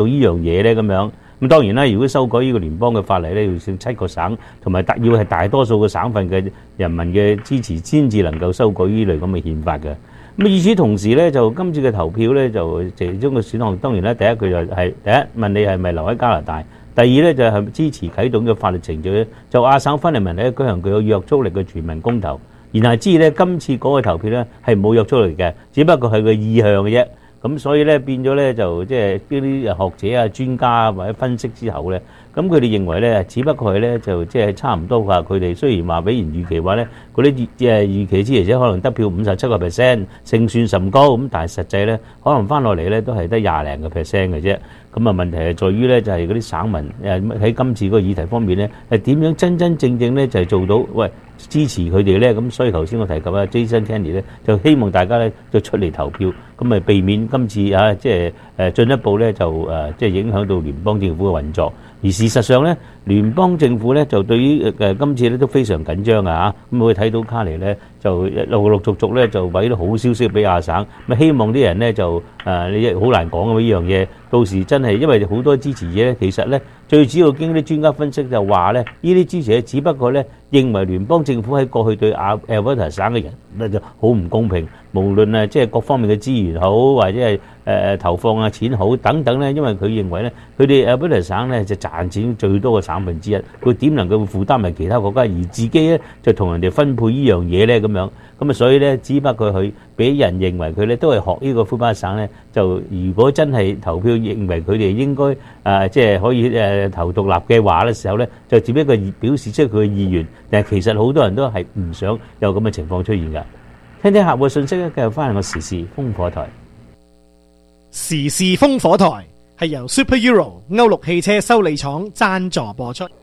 做呢樣嘢咧咁樣。咁當然啦，如果修改呢個聯邦嘅法例咧，要先7個省同埋要係大多數嘅省份嘅人民嘅支持，先至能夠修改呢類咁嘅憲法嘅。咁與此同時咧，就今次嘅投票咧，就其中嘅選項當然咧，第一佢就係第一問你係咪留喺加拿大，第二咧就係支持啟動嘅法律程序咧，就亞省分離問題咧舉行具有約束力嘅全民公投。然後知咧今次嗰個投票咧係冇約束力嘅，只不過係個意向嘅啫。咁所以咧變咗咧就即係呢啲學者啊、專家啊或者分析之後咧，咁佢哋認為咧，只不過係咧就即係差唔多話，佢哋雖然話比原預期話咧嗰啲預期支持者可能得票57%，勝算甚高，咁但係實際咧可能翻落嚟咧都係得20零個%嘅啫。咁啊問題係在於咧就係嗰啲省民喺今次嗰個議題方面咧係點樣真真正正咧就係做到支持佢哋咧，咁所以頭先我提及啊 Jason Kenney 咧就希望大家咧就出嚟投票，咁咪避免今次即係進一步咧就即係影響到聯邦政府嘅運作。而事實上咧，聯邦政府咧就對於今次咧都非常緊張啊嚇，咁我哋睇到卡尼咧就陸續咧就俾啲好消息俾亞省，咁希望啲人咧就你好難講嘅呢樣嘢，到時真係因為好多支持者咧，其實咧最主要經啲專家分析就話咧，呢啲支持者只不過咧認為聯邦政府喺過去對Alberta省嘅人咧就好唔公平，無論即係各方面嘅資源好，或者係投放錢好等等咧，因為佢認為咧，佢哋Alberta省咧就賺錢最多嘅省份之一，佢點能夠負擔埋其他國家，而自己咧就同人哋分配呢樣嘢咧咁樣，咁啊所以咧只不過佢俾人認為佢咧都係學呢個魁北克省咧，就如果真係投票認為佢哋應該即係可以投獨立嘅話嘅時候咧，就只不過表示出佢嘅意願，但係其實好多人都係唔想有咁嘅情況出現㗎。聽聽客戶嘅信息咧，繼續翻嚟個時事風火台。 時事風火台係由 Super Euro 歐陸汽車修理廠贊助播出。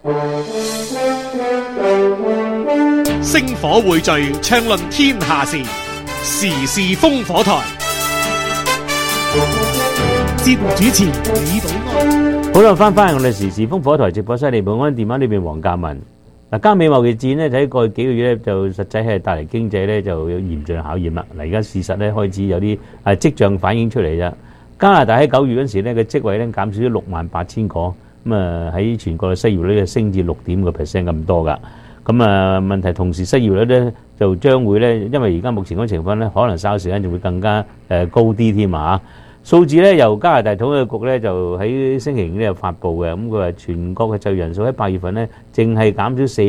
星火匯聚，暢論天下事，時事風火台。節目主持李寶安。 好啦，翻我哋時事風火台直播室，李寶安電話裏邊黃鑑文。嗱，加美貿易戰咧，睇過去幾個月咧，就實際係帶嚟經濟咧就有嚴峻考驗啦。嗱，而家事實咧開始有啲跡象反映出嚟啫。加拿大喺9月嗰時咧嘅職位咧減少咗68,000個，咁啊喺全國嘅失業率咧升至6.5% 咁多噶。咁啊問題同時失業率咧就將會咧，因為而家目前嗰個情況咧，可能稍時間就會更加高啲添啊！數字咧由加拿大統計局咧就喺星期五咧發布嘅，咁佢話全國嘅就業人數喺8月份咧淨係減少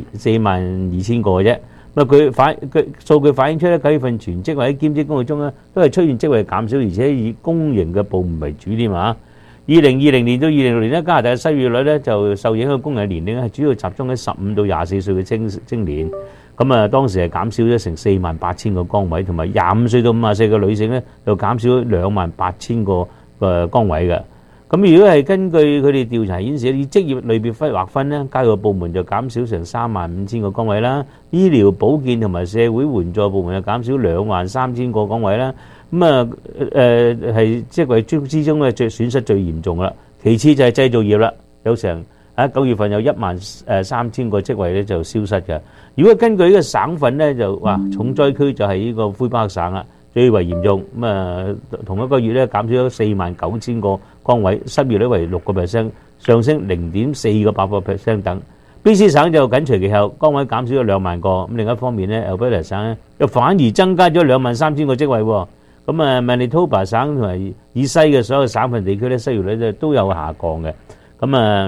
42000個嘅啫。咁佢數據反映出咧9月份全職或者兼職工作中咧都係出現職位減少，而且以公營嘅部門為主添啊。2020年到2026年咧，加拿大嘅失業率咧就受影響工人年齡係主要集中喺15到24歲嘅青年。咁啊，當時係減少咗成48,000個崗位，同埋25歲到54歲嘅女性咧，就減少咗28,000個崗位嘅。咁如果係根據佢哋調查顯示，以職業類別劃分咧，教育部門就減少成35,000個崗位啦，醫療保健同埋社會援助部門就減少23,000個崗位啦。咁啊係職位之中咧最損失最嚴重噶啦，其次就係製造業啦，有成9月份有13,000個職位咧就消失嘅。如果根據呢個省份咧，就重災區就係呢個魁北克省啦，最為嚴重。咁啊同一個月咧減少咗49,000個崗位，失業率為6%，上升0.4個百分%等。BC 省就緊隨其後，崗位減少咗2萬個。咁另一方面咧 Alberta 省咧又反而增加咗23,000個職位喎。咁啊 Manitoba 省同埋以西嘅所有省份地區咧失業率咧都有下降嘅。咁啊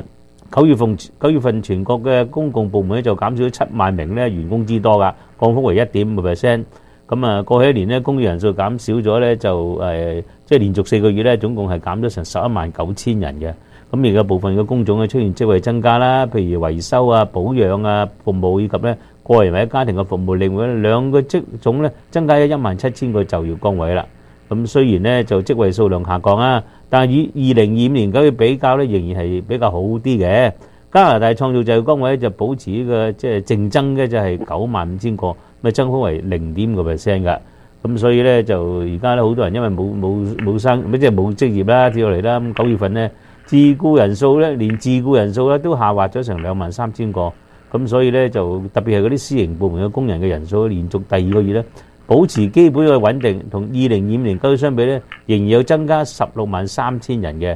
9月份全國嘅公共部門咧就減少咗7萬名咧員工之多噶，降幅為1.5%。咁啊過去一年咧工業人數減少咗咧就即係連續4個月咧總共係減咗成119000人嘅。咁而家部分嘅工種咧出現職位增加啦，譬如維修啊、保養啊、服務以及咧個人或者家庭嘅服務，另外兩個職種咧增加咗17000個就業崗位啦。咁雖然咧就職位數量下降啊，但係以2025年9月比較咧，仍然係比較好啲嘅。加拿大創造就業崗位就保持呢個即係淨增嘅就係95,000個，咪增幅為0.5%㗎。咁所以咧就而家咧好多人因為冇即係冇職業啦，跌落嚟啦。咁9月份咧自僱人數咧連自僱人數咧都下滑咗成23,000個。咁所以咧就特別係嗰啲私營部門嘅工人嘅人數連續第2個月咧保持基本嘅穩定，同2025年9月相比咧，仍然有增加163,000人嘅。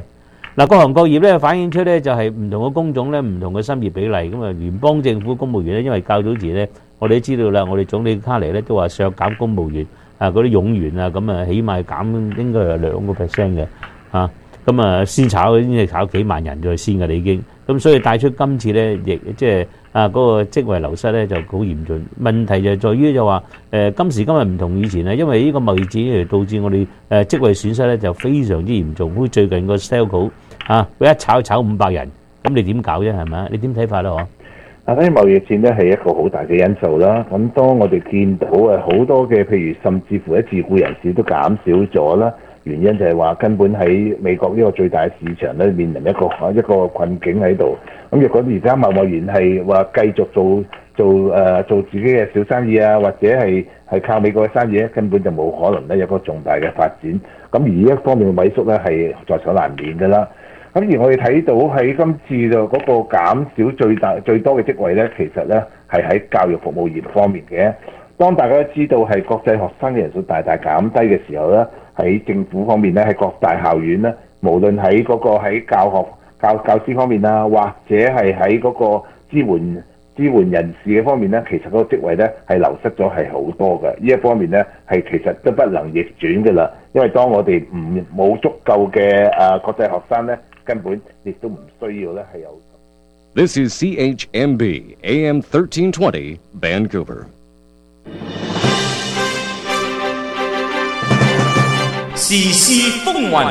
嗱，各行各業咧反映出咧就係唔同嘅工種咧唔同嘅薪熱比例咁啊。聯邦政府公務員咧，因為較早前咧我哋都知道啦，我哋總理卡尼咧都話削減公務員嗰啲冗員啊，咁啊起碼減應該係2%嘅嚇。咁啊先炒已經係炒幾萬人再先㗎啦已經。咁所以帶出今次咧亦即係嗰個職位流失咧就好嚴峻。問題就在於就話今時今日唔同以前啦，因為呢個貿易戰導致我哋職位損失咧就非常之嚴重。好似最近個 Stelco 佢一炒500人，咁你點搞啫？係咪啊？你點睇法咧？我嗱，呢貿易戰咧係一個好大嘅因素啦。咁當我哋見到好多嘅，譬如甚至乎自僱人士都減少咗啦。原因就係話根本喺美國呢個最大嘅市場咧，面臨一個困境喺度。咁若果而家貿貿然係話繼續做自己嘅小生意啊，或者係靠美國嘅生意咧，根本就冇可能咧有個重大嘅發展。咁而呢一方面嘅萎縮咧係在所難免㗎啦。咁而我哋睇到喺今次就嗰個減少最多嘅職位咧，其實咧係喺教育服務業方面嘅。當大家都知道係國際學生嘅人數大大減低嘅時候咧，喺政府方面咧，喺各大校院咧，無論喺喺教師方面啊，或者係喺嗰個支援人士嘅方面咧，其實嗰個職位咧係流失咗係好多嘅。呢一方面咧係其實都不能逆轉嘅啦，因為當我哋冇足夠嘅國際學生咧，根本亦都唔需要咧係有。 This is CHMB AM 1320 Vancouver. 時事風雲，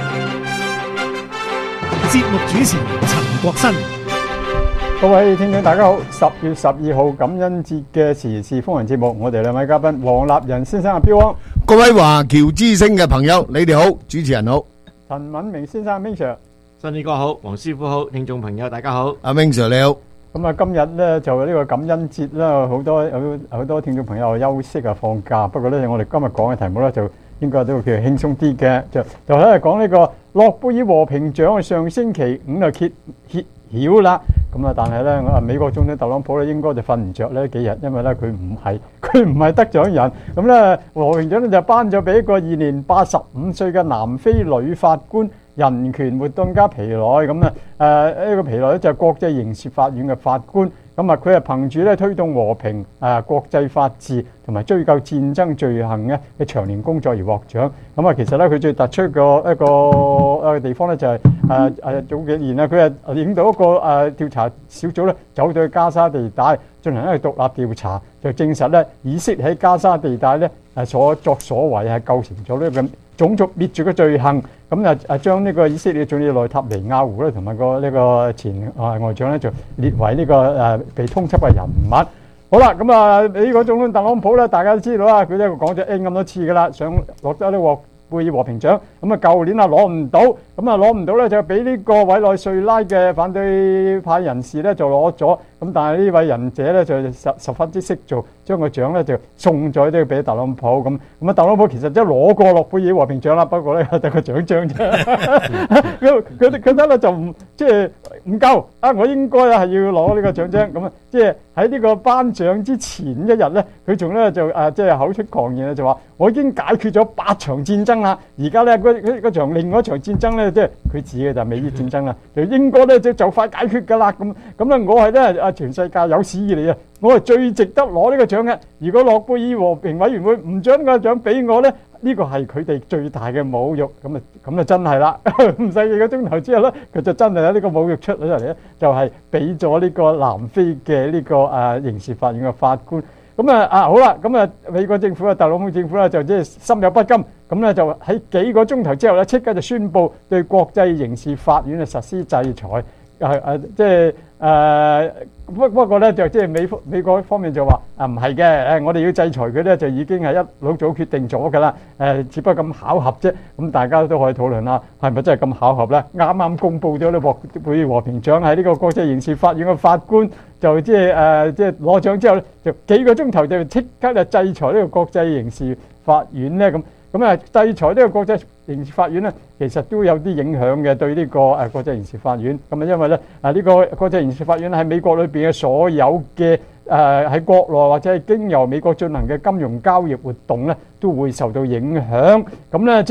節目主持陳國新。 各位聽眾大家好，10月12號感恩節嘅時事風雲節目，我哋兩位嘉賓黃立仁先生阿標， 各位華僑之聲嘅朋友，你哋好，主持人好， 陳敏明先生 Ming Sir， 新宇哥好，黃師傅好，聽眾朋友大家好， 阿 Ming Sir 你好。 咁啊，今日咧就呢個感恩節啦，好多聽眾朋友休息啊放假，不過咧我哋今日講嘅題目咧就應該都叫輕鬆啲嘅，就喺度講呢個諾貝爾和平獎上星期五就揭曉啦。咁啊，但係咧美國總統特朗普咧應該就瞓唔着呢幾日，因為咧佢唔係得獎人。咁咧和平獎咧就頒咗俾一個現年85歲嘅南非女法官。人權活動家皮內咁啊，呢個皮內咧就係國際刑事法院嘅法官，咁啊佢係憑住咧推動和平、國際法治同埋追究戰爭罪行嘅長年工作而獲獎。咁啊，其實咧佢最突出嘅一個地方咧就係早幾年咧佢係領導一個調查小組咧走到去加沙地帶進行一個獨立調查，就證實咧以色列喺加沙地帶咧所作所為係構成咗呢個種族滅絕嘅罪行。咁將呢個以色列總理內塔尼亞胡咧同埋呢個前外長咧就列為呢個被通緝嘅人物。好啦，咁啊美國總統特朗普咧，大家都知道啦，佢都講咗 N 咁多次噶啦，想獲得呢個貝爾和平獎。咁啊舊年攞唔到，攞唔到咧就俾呢個委內瑞拉嘅反對派人士咧就攞咗。咁但係呢位仁者咧就十分之識做，將個獎咧就送咗都要俾特朗普咁。咁啊特朗普其實都攞過諾貝爾和平獎啦，不過咧得個獎章啫。佢得咧就唔夠啊！我應該係要攞呢個獎章。咁啊，即係喺呢個頒獎之前一日咧，佢仲咧就口出狂言就話我已經解決咗8場戰爭啦。而家咧嗰場另外一場戰爭咧，即係佢指嘅就係美伊戰爭啦，就應該咧就快解決㗎啦。咁咧我係咧全世界有史以嚟啊，我係最值得攞呢個獎嘅。如果諾貝爾和平委員會唔將呢個獎俾我咧，呢個係佢哋最大嘅侮辱。咁啊真係啦，唔使幾個鐘頭之後咧，佢就真係有呢個侮辱出咗嚟咧，就係俾咗呢個南非嘅呢個刑事法院嘅法官。咁好啦，咁美國政府特朗普政府咧就即係心有不甘，咁咧就喺幾個鐘頭之後咧，即刻就宣布對國際刑事法院實施制裁。不過咧就即係美國方面就話唔係嘅，我哋要制裁佢咧就已經係一早決定咗㗎啦，只不過咁巧合啫。咁大家都可以討論啦，係咪真係咁巧合咧？啱啱公佈咗呢諾貝爾和平獎喺呢個國際刑事法院嘅法官就即係攞獎之後咧，就幾個鐘頭就即刻就制裁呢個國際刑事法院咧咁。制裁呢個國際刑事法院咧，其實都有啲影響嘅對呢個國際刑事法院。咁因為咧呢個國際刑事法院喺美國裏邊嘅所有嘅喺國內或者係經由美國進行嘅金融交易活動咧，都會受到影響。咁咧即係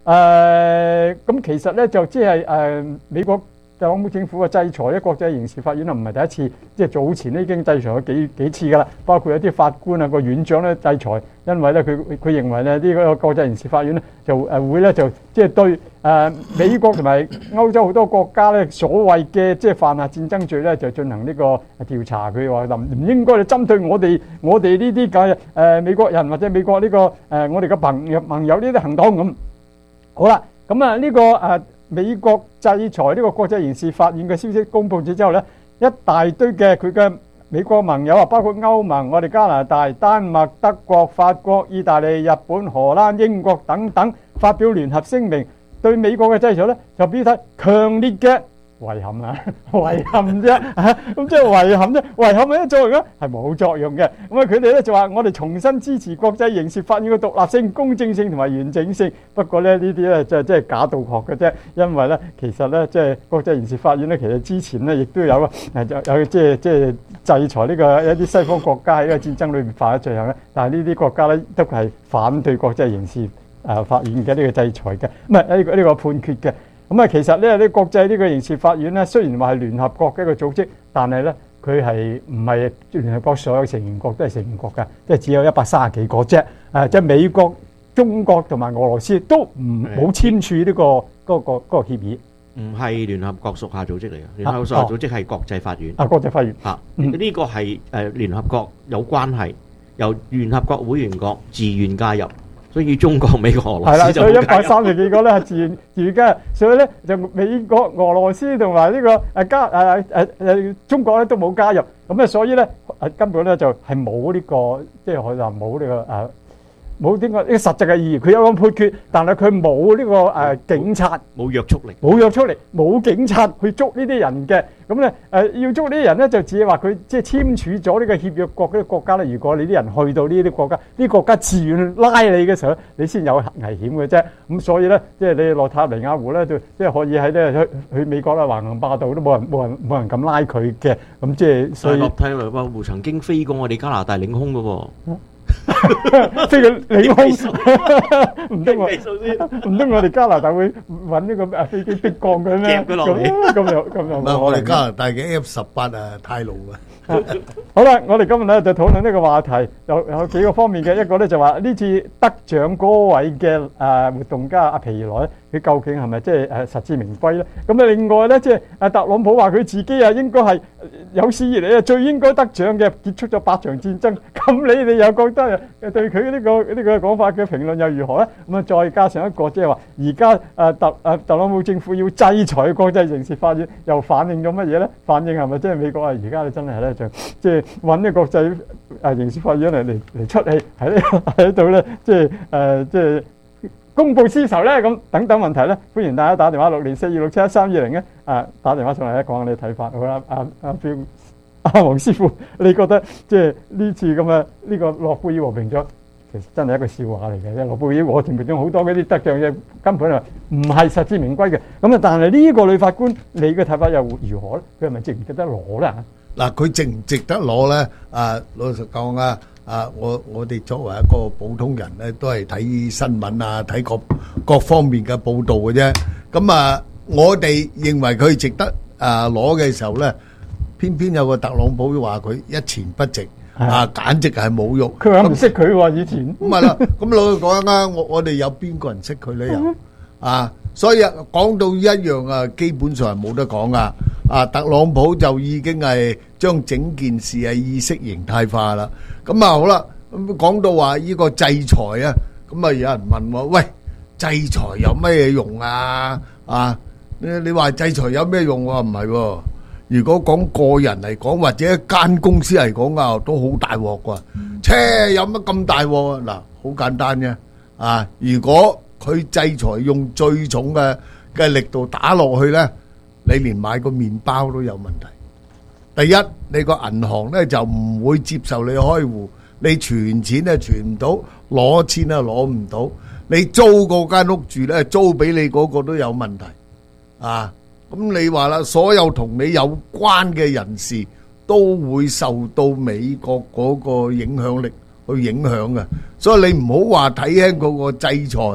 咁其實咧就即係美國特朗普政府嘅制裁咧，國際刑事法院啊唔係第一次，即係早前咧已經制裁咗幾次㗎啦。包括有啲法官啊個院長咧制裁，因為咧佢認為咧呢個國際刑事法院咧就會咧就即係對美國同埋歐洲好多國家咧所謂嘅即係犯下戰爭罪咧就進行呢個調查。佢話唔應該針對我哋呢啲嘅美國人或者美國呢個我哋嘅盟友呢啲行動咁。好啦，咁啊呢個美國制裁呢個國際刑事法院嘅消息公佈咗之後咧，一大堆嘅佢嘅美國盟友啊，包括歐盟、我哋加拿大、丹麥、德國、法國、意大利、日本、荷蘭、英國等等，發表聯合聲明，對美國嘅制裁咧就表達強烈嘅遺憾啊，遺憾啫，咁即係遺憾啫，遺憾有咩作用咧？係冇作用嘅。咁啊，佢哋咧就話我哋重新支持國際刑事法院嘅獨立性、公正性同埋完整性。不過咧呢啲咧就即係假道學嘅啫，因為咧其實咧即係國際刑事法院咧其實之前咧亦都有有即係制裁呢個一啲西方國家喺個戰爭裏面犯咗罪行咧，但係呢啲國家咧都係反對國際刑事法院嘅呢個制裁嘅，唔係呢個判決嘅。咁啊，其實咧呢國際呢個刑事法院咧，雖然話係聯合國嘅一個組織，但係咧佢係唔係聯合國所有成員國都係成員國㗎，即係只有130幾個啫。即係美國、中國同埋俄羅斯都冇簽署呢個協議。 唔係聯合國屬下組織嚟嘅，聯合國屬下組織係國際法院。 國際法院呢個係聯合國有關係，由聯合國會員國自願加入。所以中國、美國、俄羅斯就所以130幾個咧係自願加入，所以咧就美國、俄羅斯同埋呢個中國咧都冇加入，咁啊所以咧根本咧就係冇呢個即係可以話冇呢個冇呢個實際嘅意義。佢有個判決，但係佢冇呢個警察， 冇約束力， 冇警察去捉呢啲人嘅。咁咧要捉呢啲人咧，就只係話佢即係簽署咗呢個協約國嗰啲國家咧。如果你啲人去到呢啲國家，呢啲國家自願拉你嘅時候，你先有危險嘅啫。咁所以咧，即係你落塔尼亞胡咧，就即係可以喺咧去美國啦，橫行霸道都冇人敢拉佢嘅。咁即係所以。 落塔尼亞胡曾經飛過我哋加拿大領空嘅喎。 飛個領空，唔通我哋加拿大會揾呢個飛機逼降佢咩？ 夾佢落嚟， 咁又唔係我哋加拿大嘅 F18太老啊！ 好啦，我哋今日咧就討論呢個話題，有幾個方面嘅。一個咧就話呢次得獎嗰位嘅活動家阿皮萊，佢究竟係咪即係實至名歸咧？咁啊，另外咧即係特朗普話佢自己啊應該係有史以嚟最應該得獎嘅，結束咗8場戰爭。咁你哋又覺得對佢呢個講法嘅評論又如何咧？咁啊，再加上一個即係話而家特朗普政府要制裁國際刑事法院，又反映咗乜嘢咧？反映係咪即係美國啊？而家真係咧就即係揾呢個國際刑事法院嚟出氣喺度咧，即係公報私仇咧咁等等問題咧，歡迎大家打電話604267132咧打電話上嚟咧講下你睇法。好啦，黃師傅，你覺得即係呢次咁嘅呢個諾貝爾和平獎，其實真係一個笑話嚟嘅。即係諾貝爾和平獎好多嗰啲得獎嘅根本係唔係實至名歸嘅。咁啊，但係呢個女法官，你嘅睇法又如何咧？佢係咪值唔值得攞咧？ 嗱，佢值唔值得攞咧？老實講啊，我哋作為一個普通人咧，都係睇新聞啊，睇各方面嘅報導嘅啫。咁啊，我哋認為佢值得攞嘅時候咧，偏偏有個特朗普話佢一錢不值，簡直係侮辱。 佢話唔識佢喎，以前。 咁係啦，咁老實講啊，我哋有邊個人識佢咧？又所以講到一樣基本上係冇得講噶。特朗普就已經係將整件事係意識形態化啦。咁好啦，咁講到話呢個制裁啊，咁有人問我：喂，制裁有咩用啊？你話制裁有咩用？我話唔係喎。如果講個人嚟講，或者一間公司嚟講啊，都好大鑊㗎。有乜咁大鑊啊？嗱，好簡單嘅。如果佢制裁用最重嘅力度打落去咧，你連買個麵包都有問題。第一，你個銀行咧就唔會接受你開戶，你存錢咧存唔到，攞錢咧攞唔到，你租嗰間屋住咧租俾你嗰個都有問題。咁你話啦，所有同你有關嘅人士都會受到美國嗰個影響力去影響嘅，所以你唔好話睇輕嗰個制裁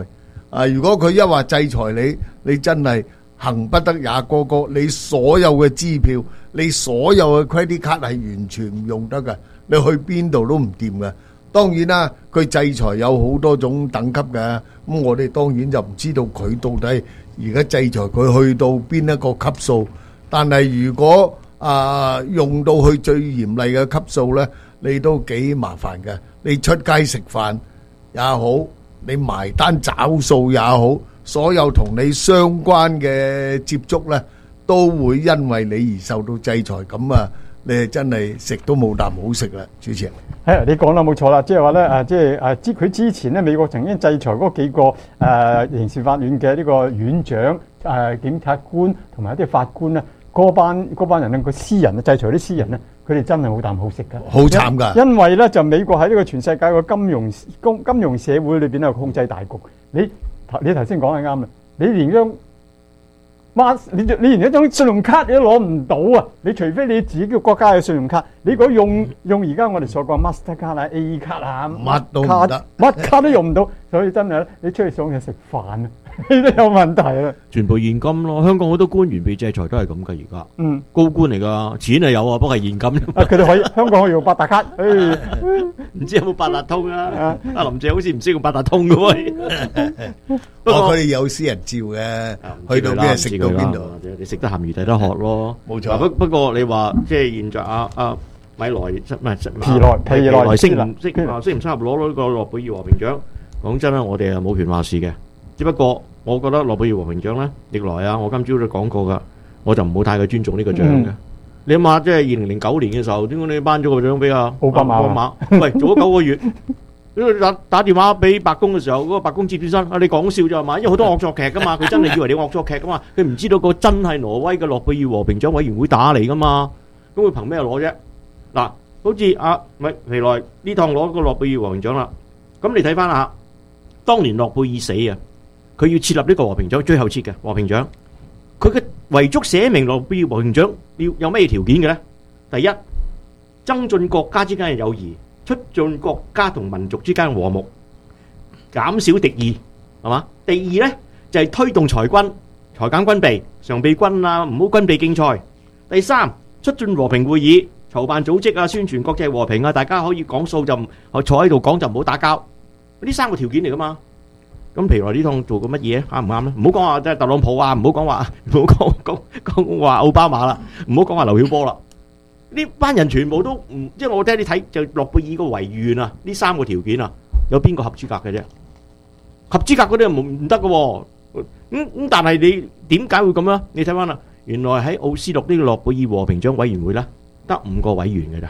如果佢一話制裁你，你真係行不得也哥哥，你所有嘅支票，你所有嘅 credit card 係完全唔用得嘅，你去邊度都唔掂嘅。當然啦，佢制裁有好多種等級嘅，咁我哋當然就唔知道佢到底而家制裁佢去到邊一個級數。但係如果用到去最嚴厲嘅級數呢，你都幾麻煩嘅。你出街食飯也好，你埋單找數也好，所有同你相關嘅接觸呢，都會因為你而受到制裁。咁啊，你係真係食都冇啖好食啦，主持人。 係你講得冇錯啦，即係話咧佢之前咧美國曾經制裁嗰幾個刑事法院嘅呢個院長、檢察官同埋一啲法官咧，嗰班人咧，個私人制裁啲私人咧，佢哋真係冇啖好食㗎， 好慘㗎。因為咧就美國喺呢個全世界個金融社會裏邊咧控制大局。你頭先講係啱啦，你連張你連一張信用卡你都攞唔到啊！你除非你自己嘅國家嘅信用卡，你如果用而家我哋所講 Master 卡啊、A 卡啊， 乜都唔得， 乜卡都用唔到，所以真係你出去想嘢食飯啊，呢都有問題啊！ 全部現金咯，香港好多官員被制裁都係咁㗎，而家高官嚟㗎，錢係有啊，不過係現金。 佢哋可以香港可以用八達卡， 唔知有冇八達通啊？阿林鄭好似唔識用八達通㗎喎。 不過佢哋有私人照嘅，去到邊食到邊度？ 你食得鹹魚抵得渴咯，冇錯。不過你話即係現在米萊唔係皮萊適唔適合攞呢個諾貝爾和平獎？講真啦，我哋係冇權話事嘅。只不過我覺得諾貝爾和平獎咧，歷來我今朝都講過㗎，我就唔好太過尊重呢個獎嘅。你諗下，即係2009年嘅時候，點解你頒咗個獎俾奧巴馬？喂，做咗9個月。打電話俾白宮嘅時候，嗰個白宮接轉身，你講笑啫嘛？因為好多惡作劇噶嘛，佢真係以為你惡作劇噶嘛，佢唔知道個真係挪威嘅諾貝爾和平獎委員會打嚟噶嘛，咁佢憑咩攞啫？嗱，好似皮萊呢趟攞個諾貝爾和平獎啦，咁你睇翻下，當年諾貝爾死啊，佢要設立呢個和平獎，最後設嘅和平獎，佢嘅遺囑寫明諾貝爾和平獎要有咩條件嘅咧？第一，增進國家之間嘅友誼。促進國家同民族之間和睦，減少敵意，係嘛？第二呢，就係推動裁減軍備，常備軍啊，唔好軍備競賽。第三，促進和平會議，籌辦組織啊，宣傳國際和平啊，大家可以講數就坐喺度講就唔好打交。呢3個條件嚟噶嘛？咁皮萊呢趟做過乜嘢？啱唔啱咧？唔好講話即係特朗普啊，唔好講話奧巴馬啦，唔好講話劉曉波啦。呢班人全部都唔，即係我聽你睇就諾貝爾個遺願啊，呢3個條件啊，有邊個合資格嘅啫？合資格嗰啲唔得嘅喎。但係你點解會咁啊？你睇翻啦，原來喺奧斯陸呢個諾貝爾和平獎委員會咧，得5個委員嘅咋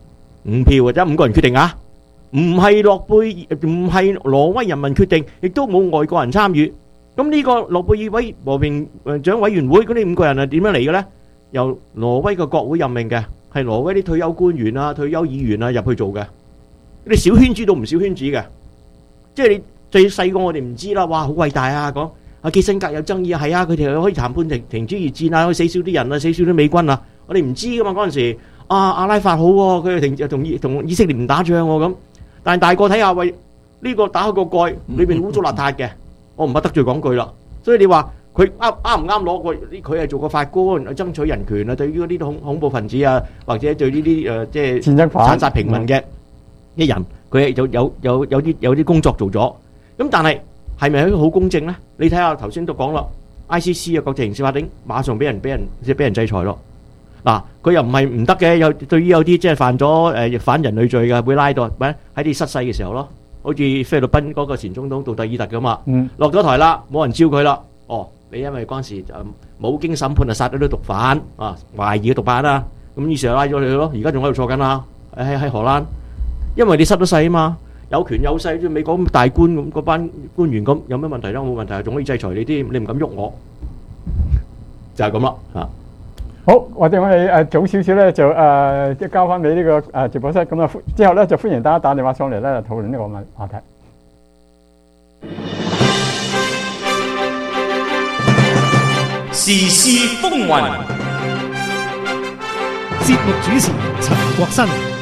，5票或者5個人決定啊，唔係唔係挪威人民決定，亦都冇外國人參與。咁呢個諾貝爾和平獎委員會嗰啲5個人係點樣嚟嘅咧？由挪威嘅國會任命嘅。係挪威啲退休官員啊、退休議員啊入去做嘅，你小圈子到唔小圈子嘅，即係你最細個我哋唔知啦，哇好偉大啊！講基辛格有爭議啊，係啊，佢哋可以談判停止熱戰啊，可以死少啲人啊，死少啲美軍啊，我哋唔知噶嘛嗰陣時，阿拉法好喎，佢哋同以色列唔打仗喎咁，但係大個睇下喂，呢個打開個蓋，裏邊污糟邋遢嘅，我唔怕得罪講句啦，所以你話。佢啱唔啱攞過？佢係做過法官，爭取人權啊！對於嗰啲恐怖分子啊，或者對呢啲即係戰爭犯、 殘殺平民嘅一人，佢係有啲工作做咗。咁但係係咪好公正咧？你睇下頭先都講啦 ，ICC 啊國際刑事法庭馬上俾人制裁咯。嗱，佢又唔係唔得嘅，對於有啲即係犯咗反人類罪嘅，會拉到喺啲失勢嘅時候咯。好似菲律賓嗰個前總統杜特爾特咁啊，落咗台啦，冇人招佢啦。哦。你因為嗰陣時就冇經審判就殺咗啲毒販啊，懷疑嘅毒販啦，咁於是就拉咗佢咯。而家仲喺度坐緊啦，喺荷蘭，因為你失咗勢啊嘛，有權有勢，即係美國咁大官咁嗰班官員咁，有咩問題咧？冇問題，仲可以制裁你啲，你唔敢喐我，就係咁啦嚇。 好，或者我哋早少少咧就即係交翻俾呢個直播室咁啊，之後咧就歡迎大家打電話上嚟咧討論呢個話題。 時事風雲， 節目主持陳國新，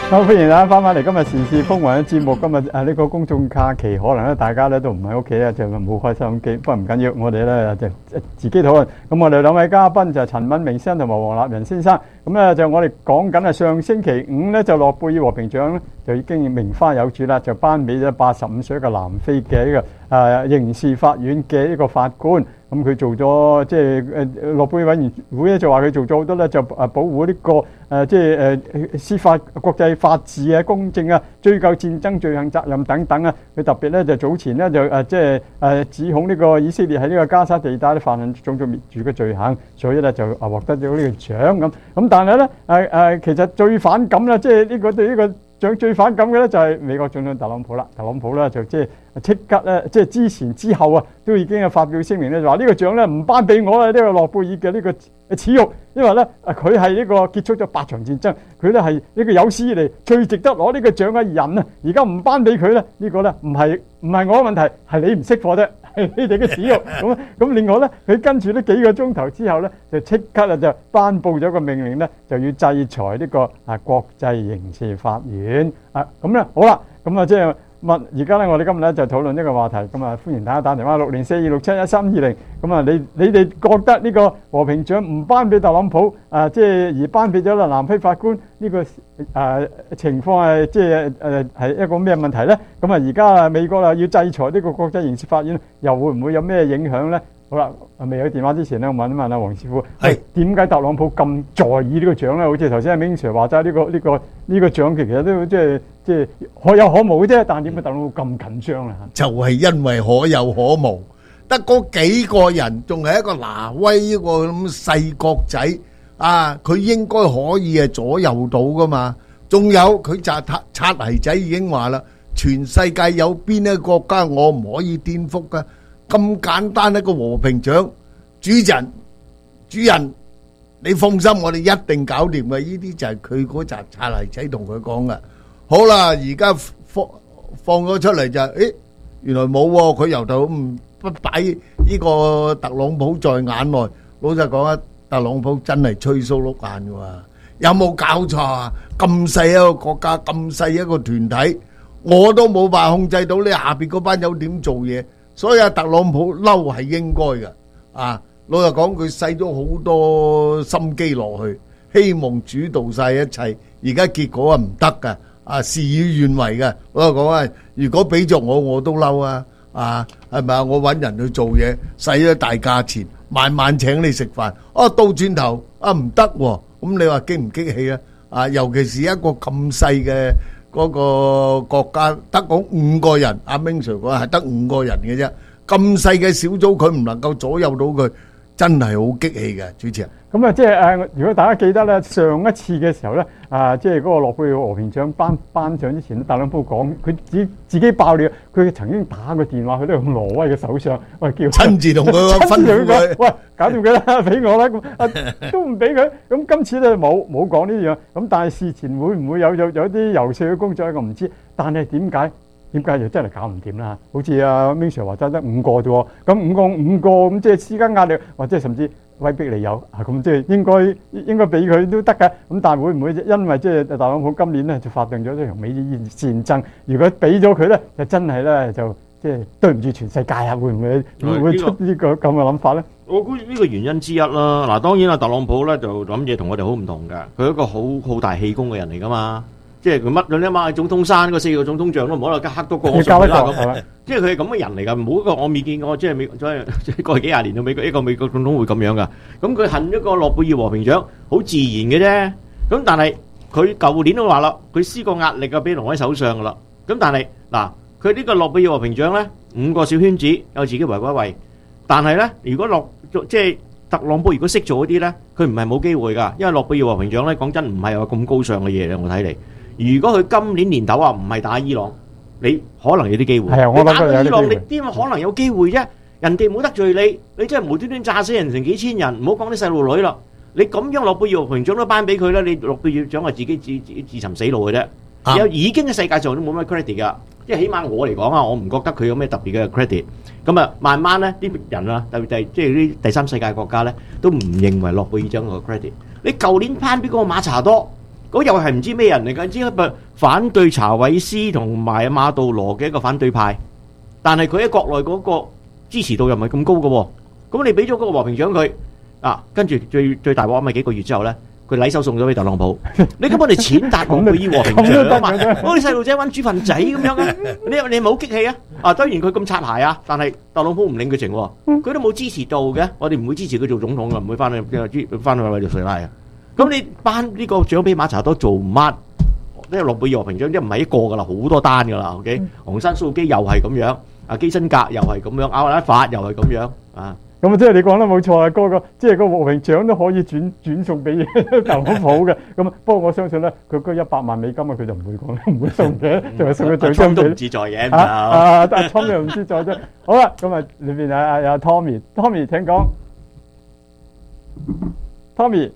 好，歡迎大家翻返嚟今日時事風雲嘅節目。今日呢個公眾假期，可能咧大家咧都唔喺屋企咧，就冇開收音機。不過唔緊要，我哋咧就自己討論。咁我哋兩位嘉賓就陳敏明先生同埋黃立仁先生。咁咧就我哋講緊上星期五咧就諾貝爾和平獎咧就已經名花有主啦，就頒俾咗85歲嘅南非嘅呢個刑事法院嘅一個法官。咁佢做咗即係諾貝爾委員會咧就話佢做咗好多咧就保護呢個即係司法國際法治啊、公正啊、追究戰爭罪行責任等等啊。佢特別咧就早前咧就即係指控呢個以色列喺呢個加沙地帶咧犯下種族滅絕嘅罪行，所以咧就獲得咗呢個獎咁。咁但係咧其實最反感咧，即係呢個對呢個獎最反感嘅咧就係美國總統特朗普啦。特朗普咧就即刻咧即係之前之後啊都已經發表聲明咧，就話呢個獎咧唔頒俾我啦，呢個諾貝爾嘅呢個恥辱，因為咧佢係呢個結束咗8場戰爭，佢咧係呢個有史以嚟最值得攞呢個獎嘅人啊！而家唔頒俾佢咧，呢個咧唔係我嘅問題，係你唔識貨啫，係你哋嘅恥辱。咁另外咧，佢跟住呢幾個鐘頭之後咧，就即刻就頒布咗個命令咧，就要制裁呢個國際刑事法院咁咧好啦，咁即係。而家咧，我哋今日咧就討論呢個話題，咁歡迎大家打電話60426712320。咁你哋覺得呢個和平獎唔頒俾特朗普即係而頒俾咗南非法官呢個情況係即係一個咩問題咧？咁而家美國要制裁呢個國際刑事法院，又會唔會有咩影響咧？好啦，未有電話之前咧，我問一問阿黃師傅，係點解特朗普咁在意呢個獎咧？好似頭先阿明 Sir 話齋，呢個獎其實都即係可有可無嘅啫，但點解特朗普咁緊張咧？ 就係因為可有可無，得嗰幾個人，仲係一個挪威呢個咁細國仔佢應該可以左右到噶嘛？仲有佢就擦泥仔已經話啦，全世界有邊一個國家我唔可以顛覆噶？咁簡單一個和平獎，主人，你放心，我哋一定搞掂嘅。呢啲就係佢嗰紮擦泥仔同佢講嘅。好啦，而家放咗出嚟就，原來冇喎，佢由頭不擺呢個特朗普在眼內。老實講啊，特朗普真係吹鬚碌眼嘅喎，有冇搞錯啊？咁細一個國家，咁細一個團體，我都冇辦法控制到你下邊嗰班友點做嘢。所以特朗普嬲係應該嘅，老實講，佢使咗好多心機落去，希望主導晒一切。而家結果唔得㗎，事與願違嘅。老實講如果俾着我都嬲係咪啊？我揾人去做嘢，使咗大價錢，晚請你食飯，到轉頭唔得喎，咁你話激唔激氣啊？尤其是一個咁細嘅嗰個國家，得講5個人，阿明 Sir 講係得5個人嘅啫，咁細嘅小組佢唔能夠左右到佢，真係好激氣嘅，主持人。 咁即係如果大家記得咧，上一次嘅時候咧，即係嗰個諾貝爾和平獎頒獎之前，特朗普講佢自己爆料，佢曾經打個電話去呢個挪威嘅首相，喂叫親自同佢吩咐佢， 喂搞掂佢啦，俾我啦，咁都唔俾佢。咁今次咧冇講呢樣，咁但係事前會唔會有啲遊說嘅工作，我唔知。但係點解就真係搞唔掂啦？好似阿 Ming Sir 話齋得5個啫喎，咁5個咁即係施加壓力，或者甚至威逼利誘咁即係應該俾佢都得嘅。咁但係會唔會因為即係特朗普今年咧就發動咗呢場美伊戰爭？如果俾咗佢咧，就真係咧就即係對唔住全世界啊！會唔會出呢個咁嘅諗法咧？ 我估呢個原因之一啦。嗱，當然特朗普咧就諗嘢同我哋好唔同嘅，佢係一個好大氣功嘅人嚟噶嘛。即係佢乜你諗下總統山嗰4個總統像都唔好啦，黑多個我上去啦咁。即係佢係咁嘅人嚟㗎，冇一個我未見過，即係美過去幾廿年到一個美國總統會咁樣㗎。咁佢恨一個諾貝爾和平獎，好自然嘅啫。咁但係佢舊年都話啦，佢施過壓力啊，俾挪威首相㗎啦。咁但係嗱，佢呢個諾貝爾和平獎咧，5個小圈子有自己圍歸位。但係咧，如果即係特朗普如果識做嗰啲咧，佢唔係冇機會㗎，因為諾貝爾和平獎咧講真唔係話咁高尚嘅嘢咧，我睇嚟。如果佢今年年頭唔係打伊朗，你可能有啲機會。係啊，我打伊朗，你點可能有機會啫？人哋冇得罪你，你真係無端端炸死人成幾千人，唔好講啲細路女啦。你咁樣諾貝爾和平獎都頒俾佢咧，你諾貝爾獎係自己自尋死路嘅啫。有已經嘅世界上都冇乜 credit 㗎，即係起碼我嚟講我唔覺得佢有咩特別嘅 credit。咁慢慢咧啲人特別即係啲第三世界國家咧，都唔認為諾貝爾獎個 credit。你舊年頒俾嗰個馬查多。 嗰又係唔知咩人嚟㗎，只係個反對查韋斯同埋馬杜羅嘅一個反對派，但係佢喺國內嗰個支持度又唔係咁高嘅喎。咁你俾咗嗰個和平獎佢啊，跟住最大鑊咪幾個月之後咧，佢禮手送咗俾特朗普。你根本你踐踏諾貝爾和平獎啊嘛！我哋細路仔玩煮飯仔咁樣啊，你咪好激氣啊！啊，當然佢咁擦鞋啊，但係特朗普唔領佢情喎，佢都冇支持度嘅。我哋唔會支持佢做總統嘅，唔會翻去委內瑞拉啊。咁你頒呢個獎俾馬查多做乜？呢個諾貝爾和平獎即係唔係一個噶啦，好多單噶啦。OK，昂山素基又係咁樣，啊基辛格又係咁樣，阿拉法又係咁樣啊。 咁啊，即係你講得冇錯啊！即係個和平獎都可以轉送俾特朗普嘅。咁不過我相信咧，佢嗰100萬美金啊，佢就唔會講，唔會送嘅，就係送個獎金俾。 都唔自在嘅。 Tommy 又唔知在啫。好啦，咁啊，裏邊有 Tommy 請講。Tommy，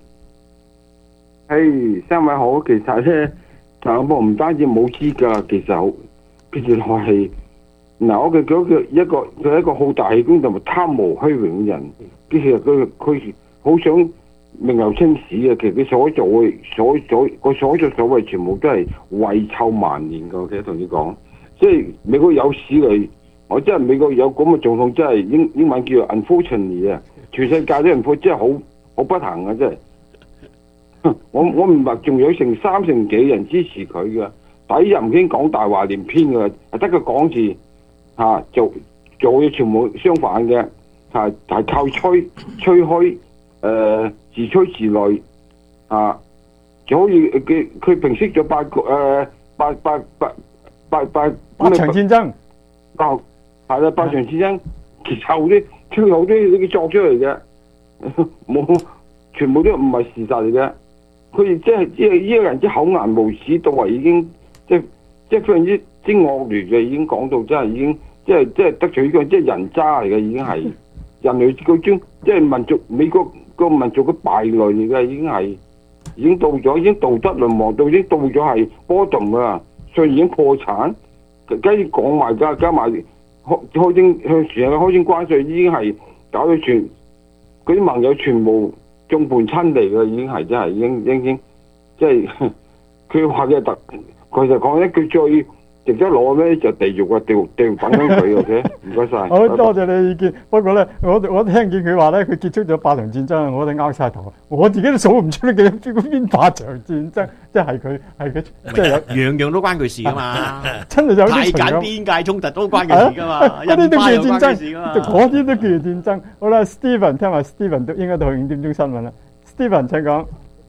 三位好，其實咧，特朗普唔單止冇資格，其實係。嗱，我嘅佢係一個好大氣官同埋貪慕虛榮嘅人。其實佢好想名留青史嘅。其實佢所做所為全部都係遺臭萬年嘅。我記得同你講，即係美國有史嚟，我真係美國有咁嘅總統，真係英文叫做 unfortunately 啊！全世界都人真係好不幸啊！真係，我唔係仲有成3成幾人支持佢嘅，底又唔經講大話連篇嘅，係得個講字。做嘢全部相反嘅，係靠吹噓，自吹自擂，就可以佢平息咗八場戰爭，係啦，8場戰爭，其實好多你作出嚟嘅，冇全部都唔係事實嚟嘅，佢哋即係呢個人之口顏無恥到為已經即係非常之惡劣嘅，已經講到真係已經即係得罪呢個即係人渣嚟嘅，已經係人類嗰種即係民族美國個民族嘅敗類嚟嘅，已經到咗，已經道德淪亡到已經到咗係波動啦，所以已經破產，跟住講埋加埋開徵向全世界開徵關稅，已經係搞到全嗰啲盟友全部眾叛親離嘅，已經係真係已經即係佢話嘅佢就講一句最值得攞咧就地獄啊，地獄等緊佢嘅，唔該晒。 好多謝你意見。不過咧，我聽見佢話咧，佢結束咗8場戰爭，我哋拗晒頭。我自己都數唔出呢邊8場戰爭，即係佢，即係樣樣都關佢事噶嘛。 真係有啲大揀邊界衝突都關佢事噶嘛。 嗰啲都叫戰爭，嗰啲都叫戰爭。好啦 ，Steven 聽話 Steven 都應該到5點鐘新聞啦。Steven 請講。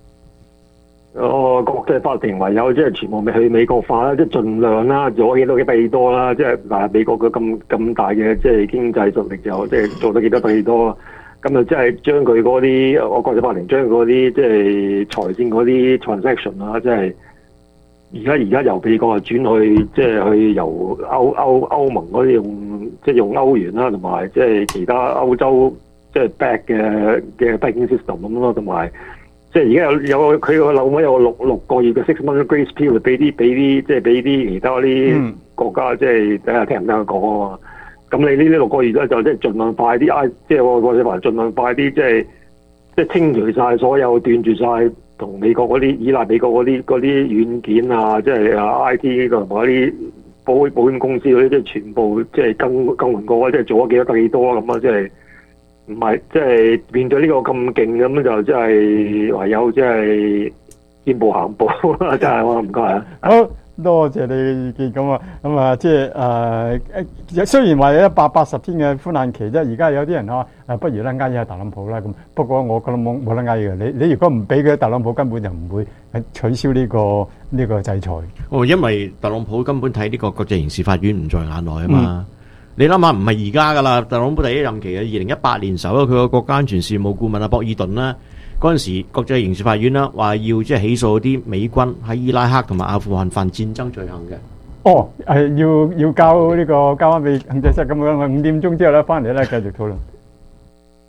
國際法庭唯有即係全部去美國化啦，即係盡量啦，做幾多嘅幾多啦，即係嗱美國嘅咁大嘅即係經濟實力就即係做得幾多得幾多，咁就即係將佢嗰啲國際法庭將嗰啲即係財政嗰啲 transaction 啦，即係而家由美國轉去即係去由歐盟嗰啲用歐元啦，同埋即係其他歐洲即係 back 嘅 banking system 咁咯，同埋。即係而家有佢個樓位有六個月嘅6 month grace period 俾啲其他啲國家即係睇下聽唔聽佢講啊嘛。咁你呢啲6個月咧就即係盡量快啲，即係我國際法盡量快啲，即係清除晒所有斷絕晒同美國嗰啲依賴美國嗰啲軟件啊，即係IT 呢個同埋嗰啲保險公司嗰啲，即係全部即係更換過，即係做咗幾多得幾多咁啊，即係。唔係，即係面對呢個咁勁咁就真係唯有即係見步行步啦，真係我唔該啊！ 好多謝你嘅意見咁啊，即係雖然話有180天嘅寬限期啫，而家有啲人話不如咧嗌下特朗普啦咁。不過我覺得冇得嗌嘅，你如果唔俾佢，特朗普根本就唔會取消呢個制裁。 因為特朗普根本睇呢個國際刑事法院唔在眼內啊嘛。你諗下，唔係而家噶啦，特朗普第一任期嘅2018年時候，佢個國家安全事務顧問阿博爾頓啦，嗰陣時國際刑事法院啦，話要即係起訴啲美軍喺伊拉克同埋阿富汗犯戰爭罪行嘅。 係要交翻俾控制室咁樣。5點鐘之後咧，翻嚟咧繼續討論。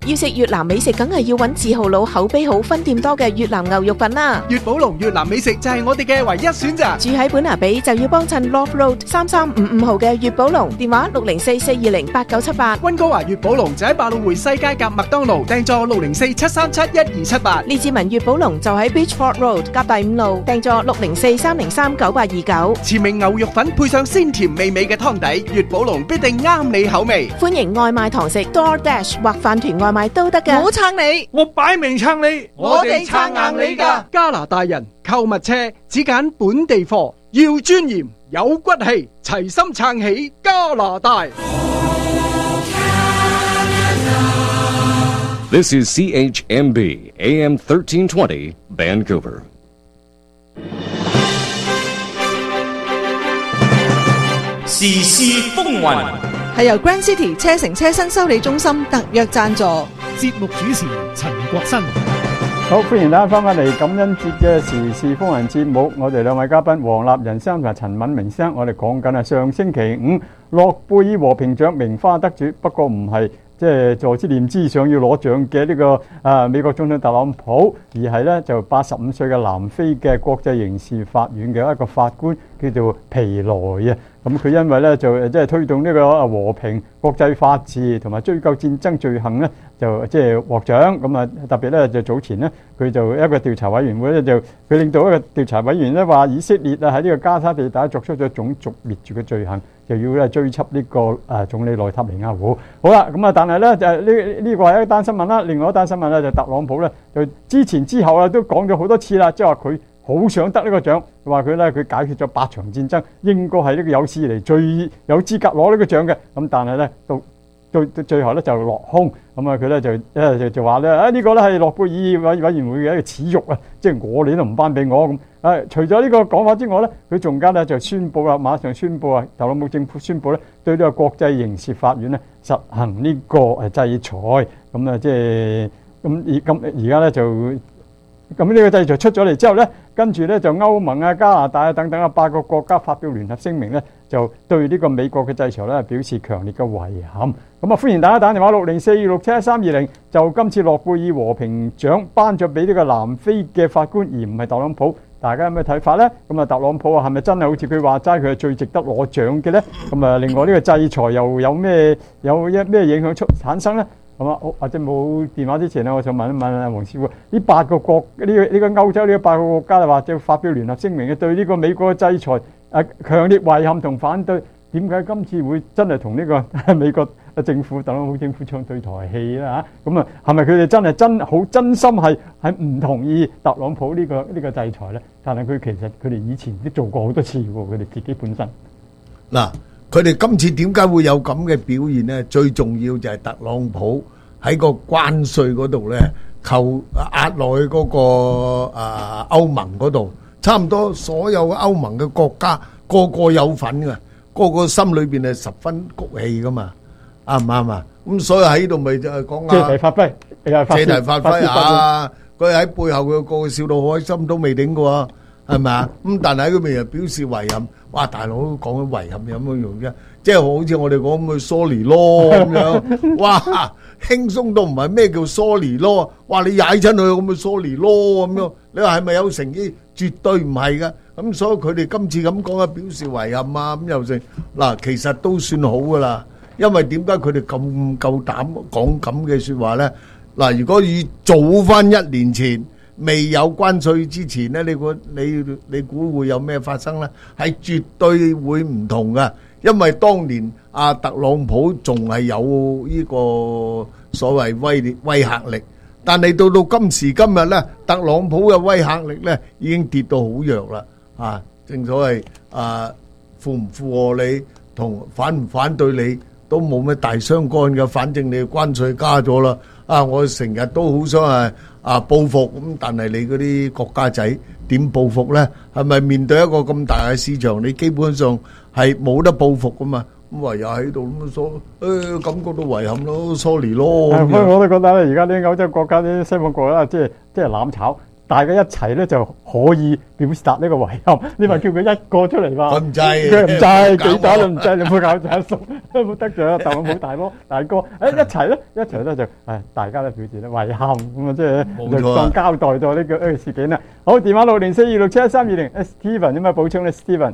要食越南美食，梗係要揾字號佬、口碑好、分店多嘅越南牛肉粉啦。 粵寶龍越南美食就係我哋嘅唯一選擇。 住喺本拿比就要幫襯 Love Road 3355號嘅粵寶龍，電話604-420-8978。 溫哥華粵寶龍就喺百老匯西街夾麥當勞，訂座604-737-1278。 列治文粵寶龍就喺 Beachford Road 夾第5路，訂座604-303-9829。 前名牛肉粉配上鮮甜美味嘅湯底，粵寶龍必定啱你口味。 歡迎外賣堂食 DoorDash 或飯團外賣都得㗎。 我撐你，我擺明撐你，我哋撐硬你㗎。加拿大人購物車只揀本地貨，要尊嚴有骨氣，齊心撐起加拿大。 This is CHMB AM 1320 Vancouver. 時事風雲係由 Grand City 車城車新修理中心特約贊助。 節目主持陳國新。 好，歡迎大家翻嚟感恩節嘅時事風雲節目。我哋兩位嘉賓黃立仁先生同埋陳敏明先生，我哋講緊上星期五諾貝爾和平獎名花得主，不過唔係即係在之念之上要攞獎嘅呢個美國總統特朗普，而係咧就85歲嘅南非嘅國際刑事法院嘅一個法官叫做皮萊啊。咁佢因為咧就即係推動呢個和平、國際法治同埋追究戰爭罪行咧，就即係獲獎。咁啊特別咧就早前咧佢就一個調查委員會咧就佢領導一個調查委員咧話以色列啊喺呢個加沙地帶作出咗種族滅絕嘅罪行，就要咧追緝呢個總理內塔尼亞胡。好啦，咁啊但係咧就呢個係一單新聞啦，另外一單新聞咧就特朗普咧就之前之後啊都講咗好多次啦，即係話佢好想得呢個獎，話佢解決咗8場戰爭，應該係呢個有史以嚟最有資格攞呢個獎嘅。咁但係咧到最後咧就落空，咁啊佢咧就話咧呢個咧係諾貝爾委員會嘅一個恥辱啊！即係我哋都唔頒俾我咁。除咗呢個講法之外咧，佢仲加咧就宣佈啦，馬上宣佈啊，特朗普政府宣佈咧對呢個國際刑事法院咧實行呢個制裁。咁啊即係而家咧就。咁呢個制裁出咗嚟之後咧，跟住咧就歐盟啊、加拿大啊等等啊8個國家發表聯合聲明咧，就對呢個美國嘅制裁咧表示強烈嘅遺憾。咁啊，歡迎大家打電話604-267-1320，就今次諾貝爾和平獎頒咗俾呢個南非嘅法官，而唔係特朗普。大家有咩睇法咧？咁啊，特朗普啊係咪真係好似佢話齋，佢係最值得攞獎嘅咧？咁啊，另外呢個制裁又有咩影響產生咧？咁啊，或者冇電話之前咧，我想問一問阿黃師傅，呢8個國呢個歐洲呢8個國家或者發表聯合聲明嘅對呢個美國嘅制裁強烈遺憾同反對，點解今次會真係同呢個美國政府特朗普政府唱對台戲啦嚇？咁啊，係咪佢哋真心係唔同意特朗普呢個制裁咧？但係其實佢哋以前都做過好多次喎，佢哋自己本身嗱。佢哋今次點解會有咁嘅表現呢？最重要就係特朗普喺個關稅嗰度呢，壓落去嗰個歐盟嗰度，差唔多所有歐盟嘅國家個個有份㗎，個個心裏邊係十分谷氣噶嘛，啱唔啱啊？咁所以喺度咪就係講借題發揮， 借題發揮啊！佢喺背後佢個個笑到開心都未頂過，係咪啊？咁但係喺嗰邊又表示遺憾。哇！大佬講緊遺憾有乜用啫？即係好似我哋講咁 sorry 咯咁樣，哇！輕鬆到唔係咩叫 sorry 咯？哇！你踩親佢咁咪 sorry 咯咁樣，你話係咪有誠意？絕對唔係噶。咁所以佢哋今次咁講啊，表示遺憾啊，咁又成嗱，其實都算好噶啦。因為點解佢哋咁夠膽講咁嘅説話咧？嗱，如果以早翻1年前，未有關稅之前咧，你估會有咩發生咧？係絕對會唔同噶，因為當年特朗普仲係有呢個所謂威嚇力，但係到今時今日咧，特朗普嘅威嚇力咧已經跌到好弱啦。正所謂附唔附和你同反唔反對你都冇咩大相干嘅，反正你關稅加咗啦。我成日都好想報復，咁但係你嗰啲國家仔點報復咧？係咪面對一個咁大嘅市場，你基本上係冇得報復噶嘛？咁唯有喺度咁感覺到遺憾咯，sorry 咯。 我都覺得咧，而家啲歐洲國家啲西方國家即係攬炒， 大家一齊咧就可以表達呢個遺憾。你咪叫佢一個出嚟嘛？ 佢唔制， 佢唔制，幾打都唔制。你冇搞就阿叔，冇得罪啊！特朗普大哥，一齊咧就大家都表示咧遺憾咁啊，即係就當交代咗呢個事件啦。好，電話60426713220 Steven 有咩補充咧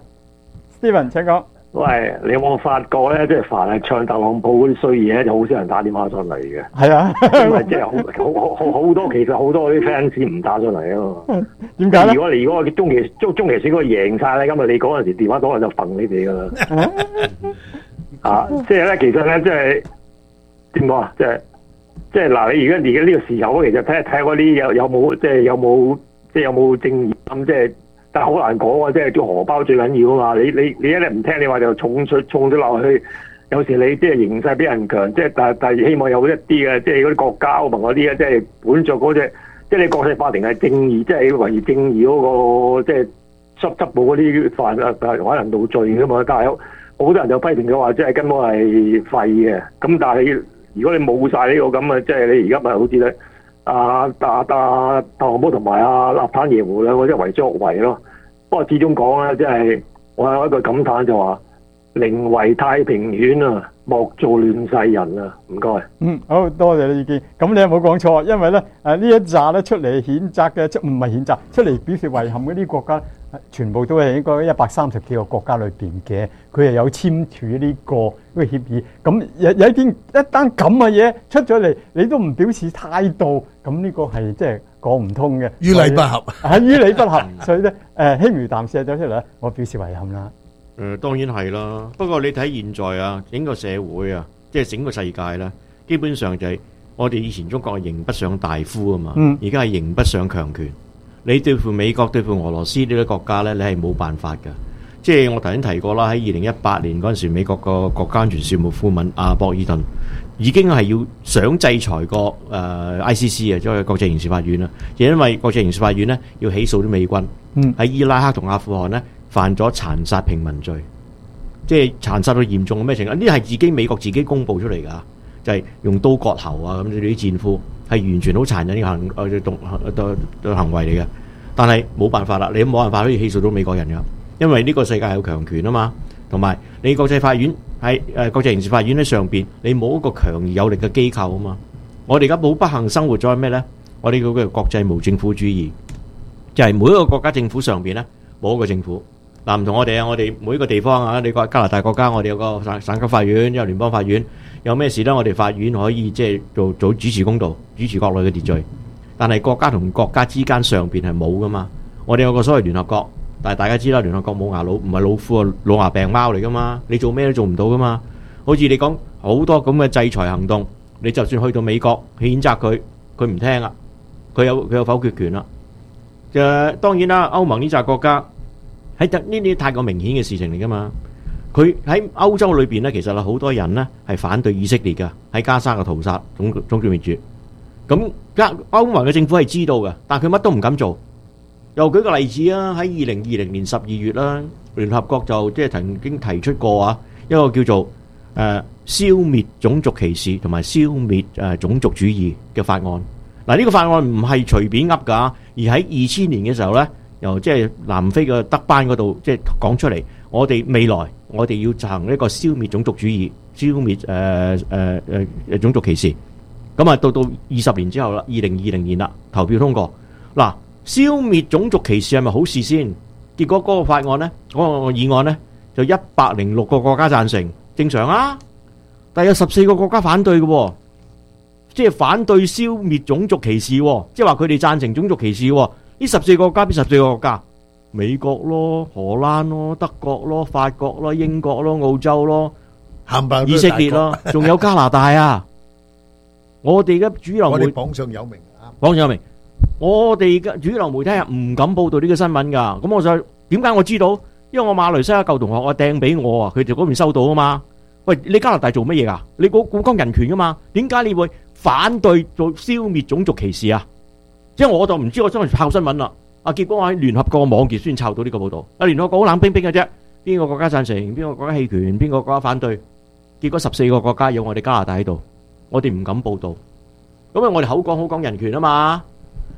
？Steven 請講。 喂，你有冇發覺咧？即係凡係唱特朗普嗰啲衰嘢咧，就好少人打電話上嚟嘅。 係啊， 因為即係好多，其實好多啲 fans 唔打上嚟啊嘛。 點解咧？ 如果你嗰個中期選舉贏晒咧，咁啊你嗰陣時電話檔就揈你哋噶啦。啊，即係咧，其實咧，即係點講啊？即係嗱，你而家呢個時候，其實睇嗰啲有冇正義咁即係。但係好難講啊！即係叫荷包最緊要啊嘛！你一日唔聽，你話就衝咗落去。有時你即係形勢比人強，即係但係希望有一啲嘅，即係嗰啲國家歐盟嗰啲咧，即係本着嗰隻，即係你國際法庭係正義，即係維正義嗰個，即係執保嗰啲犯可能到罪噶嘛。但係好多人就批評佢話，即係根本係廢嘅。咁但係如果你冇晒呢個咁嘅，即係你而家咪好似咧。特朗普同埋納坦耶胡兩個即係為所欲為咯。不過始終講咧，即係我有一句感嘆就話：寧為太平犬啊，莫做亂世人啊！唔該。 好多謝你意見。咁你有冇講錯？因為咧呢一紮咧出嚟譴責嘅，唔係譴責，出嚟表示遺憾嗰啲國家，全部都係應該130幾個國家裏邊嘅，佢係有簽署呢個協議。咁有一單咁嘅嘢出咗嚟，你都唔表示態度，咁呢個係即係講唔通嘅， 於理不合。 係於理不合，所以咧輕描淡寫咗出嚟，我表示遺憾啦。 當然係啦，不過你睇現在啊，整個社會啊，即係整個世界啦，基本上就係我哋以前中國係刑不上大夫啊嘛，而家係刑不上強權。你對付美國、對付俄羅斯呢啲國家咧，你係冇辦法㗎。即係我頭先提過啦，喺2018年嗰陣時，美國個國家安全事務顧問阿博爾頓已經係要想制裁個ICC 啊，即係國際刑事法院啦。就因為國際刑事法院呢要起訴啲美軍喺伊拉克同阿富汗呢犯咗殘殺平民罪，即係殘殺到嚴重嘅咩程度？呢係美國自己公佈出嚟㗎，就係用刀割喉啊咁呢啲戰俘。係完全好殘忍嘅行為嚟嘅，但係冇辦法啦，你冇辦法可以起訴到美國人㗎，因為呢個世界有強權啊嘛，同埋你國際法院喺國際刑事法院喺上邊，你冇一個強而有力嘅機構啊嘛。我哋而家好不幸生活咗係咩呢？我哋嗰個國際無政府主義，就係每一個國家政府上邊呢冇一個政府。嗱，唔同我哋啊，我哋每一個地方啊，你個加拿大國家，我哋有個省級法院，有聯邦法院。有咩事咧？我哋法院可以即係做主持公道，主持國內嘅秩序。但係國家同國家之間上邊係冇噶嘛。我哋有個所謂聯合國，但係大家知啦，聯合國冇牙老，唔係老虎啊，老牙病貓嚟噶嘛。你做咩都做唔到噶嘛。好似你講好多咁嘅制裁行動，你就算去到美國譴責佢，佢唔聽啊，佢有否決權啦。當然啦，歐盟呢紮國家喺呢啲太過明顯嘅事情嚟噶嘛。佢喺歐洲裏邊咧，其實有好多人咧係反對以色列嘅喺加沙嘅屠殺、種族滅絕。咁歐盟嘅政府係知道嘅，但係佢乜都唔敢做。又舉個例子啊，喺2020年12月啦，聯合國就即係曾經提出過啊一個叫做消滅種族歧視同埋消滅種族主義嘅法案。嗱，呢個法案唔係隨便噏㗎，而喺2000年嘅時候咧，由即係南非嘅德班嗰度即係講出嚟，我哋未來我哋要進行一個消滅種族主義、消滅種族歧視。咁啊，到20年之後啦，2020年啦，投票通過。嗱，消滅種族歧視係咪好事先？結果嗰個法案呢，嗰個議案呢，就106個國家贊成，正常啊。但有14個國家反對嘅，即係反對消滅種族歧視，即係話佢哋贊成種族歧視。呢14個國家邊14個國家？美國咯、荷蘭咯、德國咯、法國咯、英國咯、澳洲咯、以色列咯，仲有加拿大啊！我哋嘅主流媒體榜上有名， 榜上有名。我哋嘅主流媒體係唔敢報道呢個新聞噶。咁我就點解我知道？因為我馬來西亞舊同學我掟俾我啊，佢哋嗰邊收到啊嘛。喂，你加拿大做乜嘢噶？你講人權噶嘛？點解你會反對做消滅種族歧視啊？即係我就唔知，我真係抄新聞啦。結果我喺聯合國網頁先抄到呢個報道。聯合國好冷冰冰嘅啫，邊個國家贊成，邊個國家棄權，邊個國家反對。結果14個國家有我哋加拿大喺度，我哋唔敢報道。咁啊，我哋口講人權啊嘛。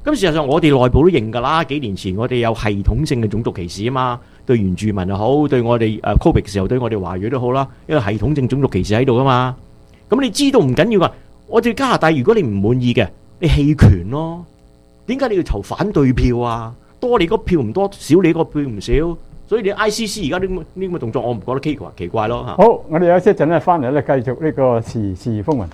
咁事實上我哋內部都認㗎啦，幾年前我哋有系統性嘅種族歧視啊嘛，對原住民又好，對我哋Covid 嘅時候對我哋華裔都好啦，因為系統性種族歧視喺度啊嘛。咁你知道唔緊要㗎，我哋加拿大如果你唔滿意嘅，你棄權咯。點解你要投反對票啊？多你嗰票唔多，少你嗰票唔少。所以你 ICC 而家呢咁嘅動作，我唔覺得奇怪咯嚇。 好，我哋有一陣咧翻嚟咧，繼續呢個時事風雲。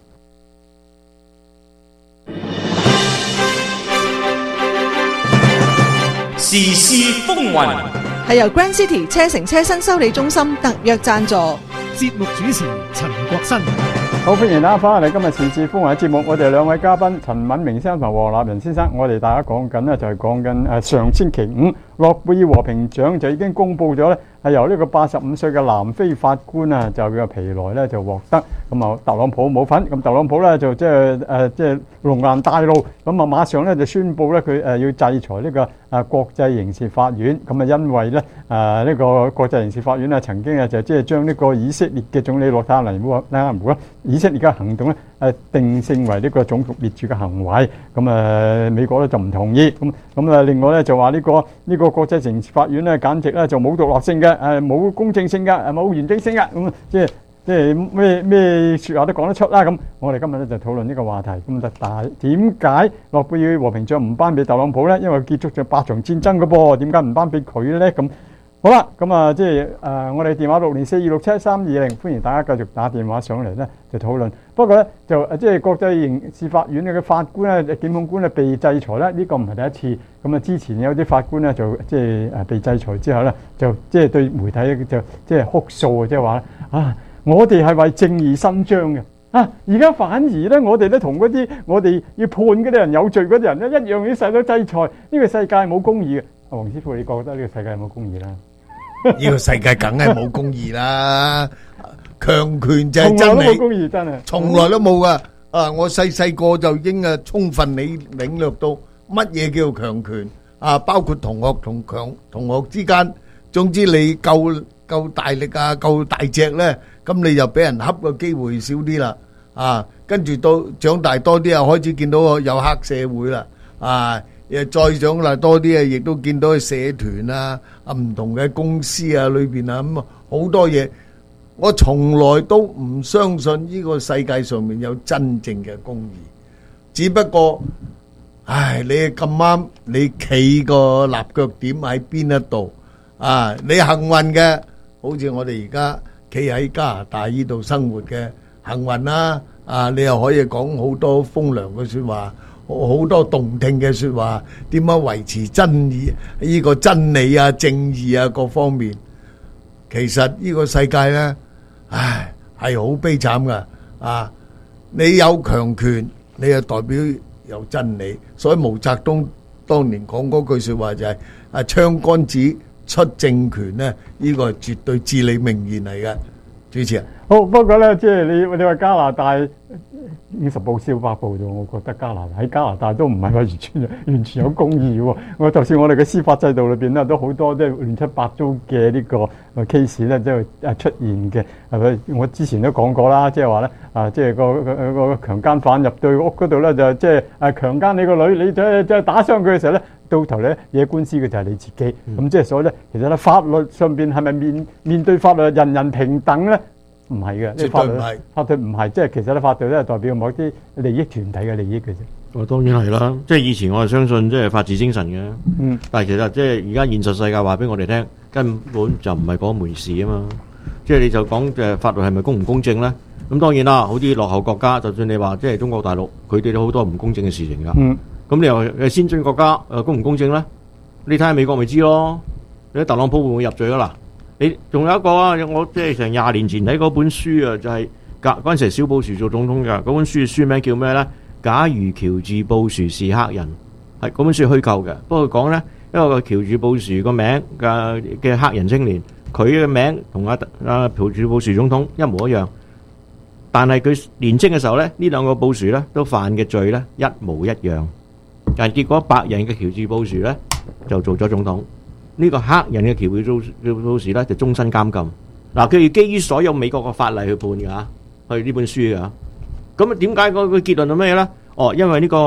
時事風雲係由 Grand City 車城車新修理中心特約贊助， 節目主持陳國新。 好，歡迎大家翻嚟今日時事風雲嘅節目。我哋兩位嘉賓陳敏明先生同黃立仁先生，我哋大家講緊咧就係講緊上星期五諾貝爾和平獎就已經公布咗咧，係由呢個85歲嘅南非法官啊，就叫皮萊咧就獲得。咁啊，特朗普冇份，咁特朗普咧就即係龍顏大怒，咁啊馬上咧就宣布咧佢要制裁呢個國際刑事法院。咁啊因為咧呢個國際刑事法院啊曾經啊就即係將呢個以色列嘅總理內塔尼亞胡啦，以色列嘅行動咧定性為呢個種族滅絕嘅行為。咁美國咧就唔同意。咁另外咧就話呢個國際刑事法院咧簡直咧就冇獨立性嘅，冇公正性嘅，冇完整性嘅。咁即係咩説話都講得出啦。咁我哋今日咧就討論呢個話題。咁但係點解諾貝爾和平獎唔頒俾特朗普咧？因為結束咗8場戰爭嘅噃，點解唔頒俾佢咧？咁好啦，咁啊即係我哋電話604267320，歡迎大家繼續打電話上嚟咧就討論。不過咧就即係國際刑事法院嘅法官咧、檢控官咧被制裁咧，呢個唔係第一次。咁啊之前有啲法官咧就即係被制裁之後咧，就即係對媒體就即係哭訴，即係話啊。我哋係為正義伸張嘅而家反而咧，我哋咧同嗰啲我哋要判嗰啲人有罪嗰啲人咧一樣要受到制裁。呢個世界冇公義嘅。黃師傅，你覺得呢個世界有冇公義啦？ 呢個世界梗係冇公義啦，強權就係真理。 從來都冇公義，真係從來都冇噶。我細個就已經充分領略到乜嘢叫強權包括同學同學之間，總之你夠大力夠大隻咧。咁你就俾人恰嘅機會少啲啦，跟住到長大多啲開始見到有黑社會啦，再長大多啲亦都見到社團唔同嘅公司裏邊咁好多嘢。我從來都唔相信呢個世界上面有真正嘅公義，只不過，你咁啱你企個立腳點喺邊一度你幸運嘅，好似我哋而家。企喺加拿大呢度生活嘅幸運啦，你又可以講好多風涼嘅説話，好多動聽嘅説話，點樣維持真義呢個真理正義各方面。其實呢個世界呢，係好悲慘噶你有強權，你就代表有真理。所以毛澤東當年講嗰句説話就係槍桿子出政權咧，呢個係絕對至理名言嚟嘅，主持人。 好，不過咧，即係你話加拿大50步笑百步啫，我覺得喺加拿大都唔係話完全有公義喎。就算我哋嘅司法制度裏邊咧，都好多即係亂七八糟嘅呢個 case 咧，即係出現嘅。係咪？我之前都講過啦，即係話咧即係個強姦犯入到屋嗰度咧，就即係強姦你個女，你即係打傷佢嘅時候咧，到頭咧惹官司嘅就係你自己。咁即係所以咧，其實咧法律上邊係咪面對法律人人平等咧？唔係嘅， 絕對唔係， 法律唔係，即係其實咧法律咧係代表某啲利益團體嘅利益嘅啫。 當然係啦，即係以前我係相信即係法治精神嘅，但係其實即係而家現實世界話俾我哋聽，根本就唔係嗰回事啊嘛。即係你就講法律係咪公唔公正咧？咁當然啦，好啲落後國家，就算你話即係中國大陸，佢哋都好多唔公正嘅事情㗎。咁你又先進國家公唔公正咧？你睇下美國咪知咯？你睇特朗普會唔會入罪啊？嗱。你仲有一個我即係成20年前睇嗰本書就係嗰陣時小布殊做總統㗎。嗰本書嘅書名叫咩咧？假如喬治布殊是黑人，係嗰本書虛構嘅。不過講咧，因為個喬治布殊個名嘅黑人青年，佢嘅名同喬治布殊總統一模一樣，但係佢年青嘅時候咧，呢兩個布殊咧都犯嘅罪咧一模一樣，但係結果白人嘅喬治布殊咧就做咗總統。呢個黑人嘅喬治布殊咧就終身監禁。嗱，佢係基於所有美國嘅法例去判㗎，去呢本書㗎。咁啊點解個結論係咩咧？因為呢個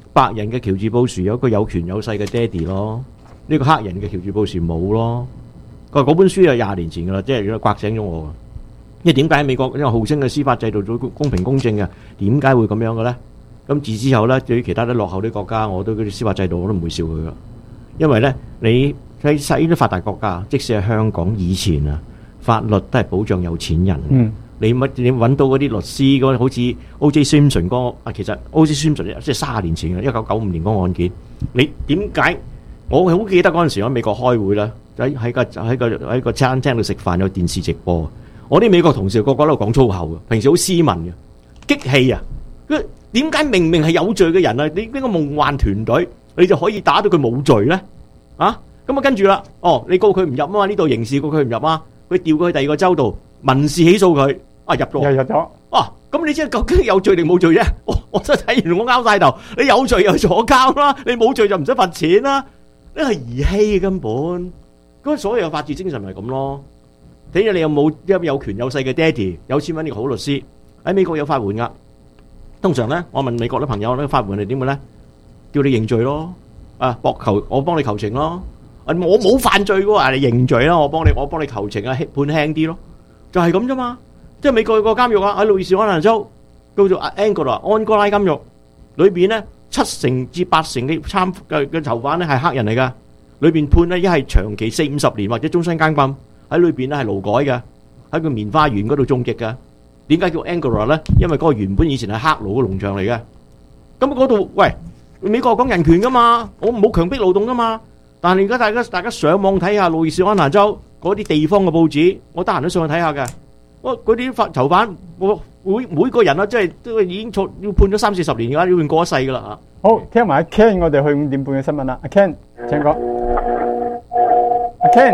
白人嘅喬治布殊有一個有權有勢嘅爹哋咯，呢個黑人嘅喬治布殊冇咯。佢話嗰本書係20年前㗎啦，即係如果刮醒咗我。因為點解美國因為號稱嘅司法制度做公平公正嘅，點解會咁樣嘅咧？咁自之後咧，對於其他啲落後啲國家，我對嗰啲司法制度我都唔會笑佢噶。因為咧，你喺呢啲發達國家，即使係香港以前啊，法律都係保障有錢人。你揾到嗰啲律師嗰好似 O.J. Simpson 嗰個其實 O.J. Simpson 即係30年前嘅1995年嗰個案件，你點解？我好記得嗰陣時喺美國開會啦，喺個餐廳度食飯有電視直播。我啲美國同事個個都講粗口嘅，平時好斯文嘅，激氣啊！點解明明係有罪嘅人啊，你呢個夢幻團隊，你就可以打到佢冇罪咧？啊！咁啊跟住啦，你告佢唔入啊嘛，呢度刑事告佢唔入啊，佢調佢去第二個州度民事起訴佢，入咗， 入咗。 咁你知究竟有罪定冇罪啫？我真係睇完我拗晒頭，你有罪又坐監啦，你冇罪就唔使罰錢啦，呢係兒戲根本。咁所有法治精神咪咁咯。睇下你有冇有權有勢嘅爹哋，有錢揾呢個好律師。喺美國有法援噶，通常咧，我問美國啲朋友咧，法援係點嘅咧？叫你認罪咯，我幫你求情咯。我冇犯罪嘅喎，你認罪啦，我幫你求情啊，判輕啲咯，就係咁啫嘛。即係美國有個監獄啊，喺路易斯安那州叫做安哥拉監獄，裏邊咧7成至8成嘅囚犯咧係黑人嚟噶，裏邊判咧一係長期40-50年或者終身監禁。喺裏邊咧係勞改嘅，喺個棉花園嗰度種植嘅。點解叫 Angora 咧？因為嗰個原本以前係黑奴嘅農場嚟嘅。咁嗰度，喂，美國講人權噶嘛，我冇強迫勞動噶嘛。但係而家大家上網睇下路易斯安那州嗰啲地方嘅報紙，我得閒都上去睇下嘅。嗰啲囚犯，每個人啊，即係都已經要判咗30-40年，而家要判過一世噶啦嚇。 好，聽埋阿 Ken，我哋去5點半嘅新聞啦。阿 Ken，請講。阿 Ken。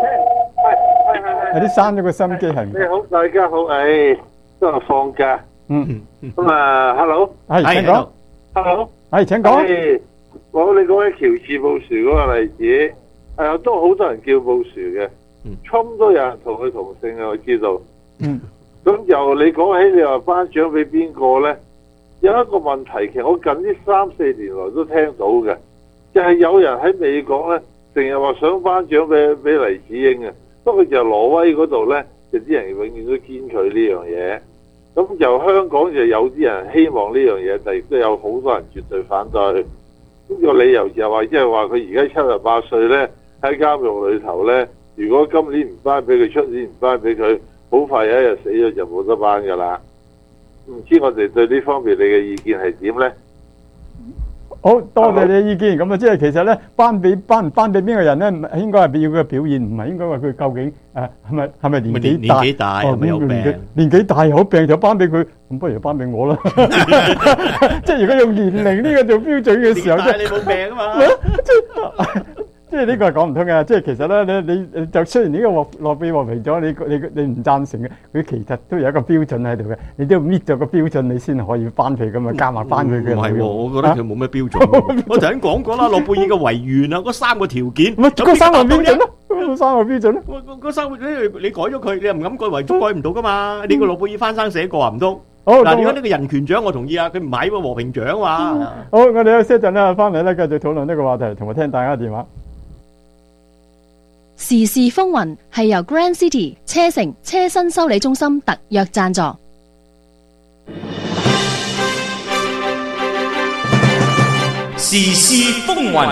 有啲閂咗個收音機係。你好，大家好， 都係放假。咁 hello。係，請講。 hello。 係，請講。 你講起喬治布殊嗰個例子，都好多人叫布殊嘅，Trump 都有人同佢同姓嘅，我知道。咁由你講起，你話頒獎俾邊個咧？有一個問題，其實我近呢3-4年來都聽到嘅，就係有人喺美國咧，成日話想頒獎俾黎智英嘅。不過就挪威嗰度咧，就啲人永遠都堅拒呢樣嘢。咁由香港就有啲人希望呢樣嘢，但亦都有好多人絕對反對。咁個理由就話，即係話佢而家78歲咧，喺監獄裏頭咧，如果今年唔頒俾佢，出年唔頒俾佢，好快有一日死咗就冇得頒噶啦。唔知我哋對呢方面你嘅意見係點咧？ 好多謝你嘅意見，咁啊，即係其實咧，頒俾邊個人咧，應該係要佢嘅表現，唔係應該話佢究竟係咪年紀大，係咪有病？年紀大有病就頒俾佢，咁不如頒俾我啦。即係如果用年齡呢個做標準嘅時候， 即係你冇病啊嘛。 即係呢個係講唔通嘅，即係其實咧，你就雖然呢個諾貝爾和平獎你唔贊成嘅，佢其實都有一個標準喺度嘅，你都要搣咗個標準，你先可以頒佢咁啊，加埋頒佢嘅。 唔係喎，我覺得佢冇咩標準。我頭先講過啦，諾貝爾嘅遺願啊，嗰3個條件， 嗰3個標準咯，嗰3個標準咯。 嗰3個你改咗佢，你又唔敢改遺囑，改唔到噶嘛？你個諾貝爾翻生寫過啊，唔通？嗱，如果呢個人權獎，我同意啊，佢唔係喎，和平獎嘛。 好，我哋休息一陣啦，翻嚟咧繼續討論呢個話題，同埋聽大家電話。 時事風雲係由 Grand City 車城車身修理中心特約贊助。 時事風雲，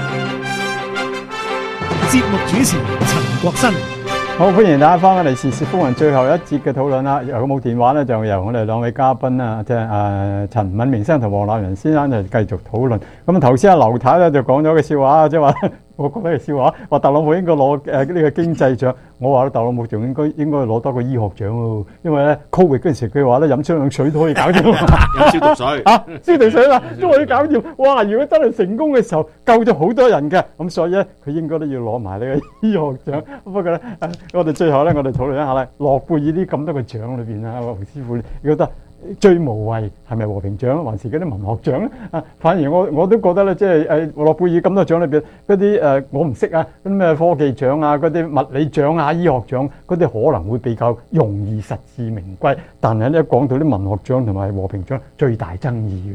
節目主持陳國新。 好，歡迎大家翻返嚟時事風雲最後一節嘅討論啦。如果冇電話咧，就由我哋2位嘉賓啦，即係陳敏明先生同黃立仁先生就繼續討論。咁頭先阿劉太咧就講咗個笑話，即係話我覺得係笑話，話特朗普應該攞呢個經濟獎。我話咧，特朗普仲應該攞多個醫學獎喎，因為咧 Covid 嗰陣時佢話咧飲雙氧水都可以搞掂， 飲消毒水消毒水啦都可以搞掂。哇！如果真係成功嘅時候，救咗好多人嘅，咁所以咧佢應該都要攞埋呢個醫學獎。不過咧，我哋最後咧，我哋討論一下咧，諾貝爾呢咁多個獎裏邊啊，黃師傅，你覺得最無謂係咪和平獎，還是嗰啲文學獎咧？反而我都覺得咧，即係諾貝爾咁多獎裏邊嗰啲我唔識啊，嗰啲咩科技獎啊，嗰啲物理獎啊、醫學獎嗰啲可能會比較容易實至名歸，但係咧講到啲文學獎同埋和平獎最大爭議嘅。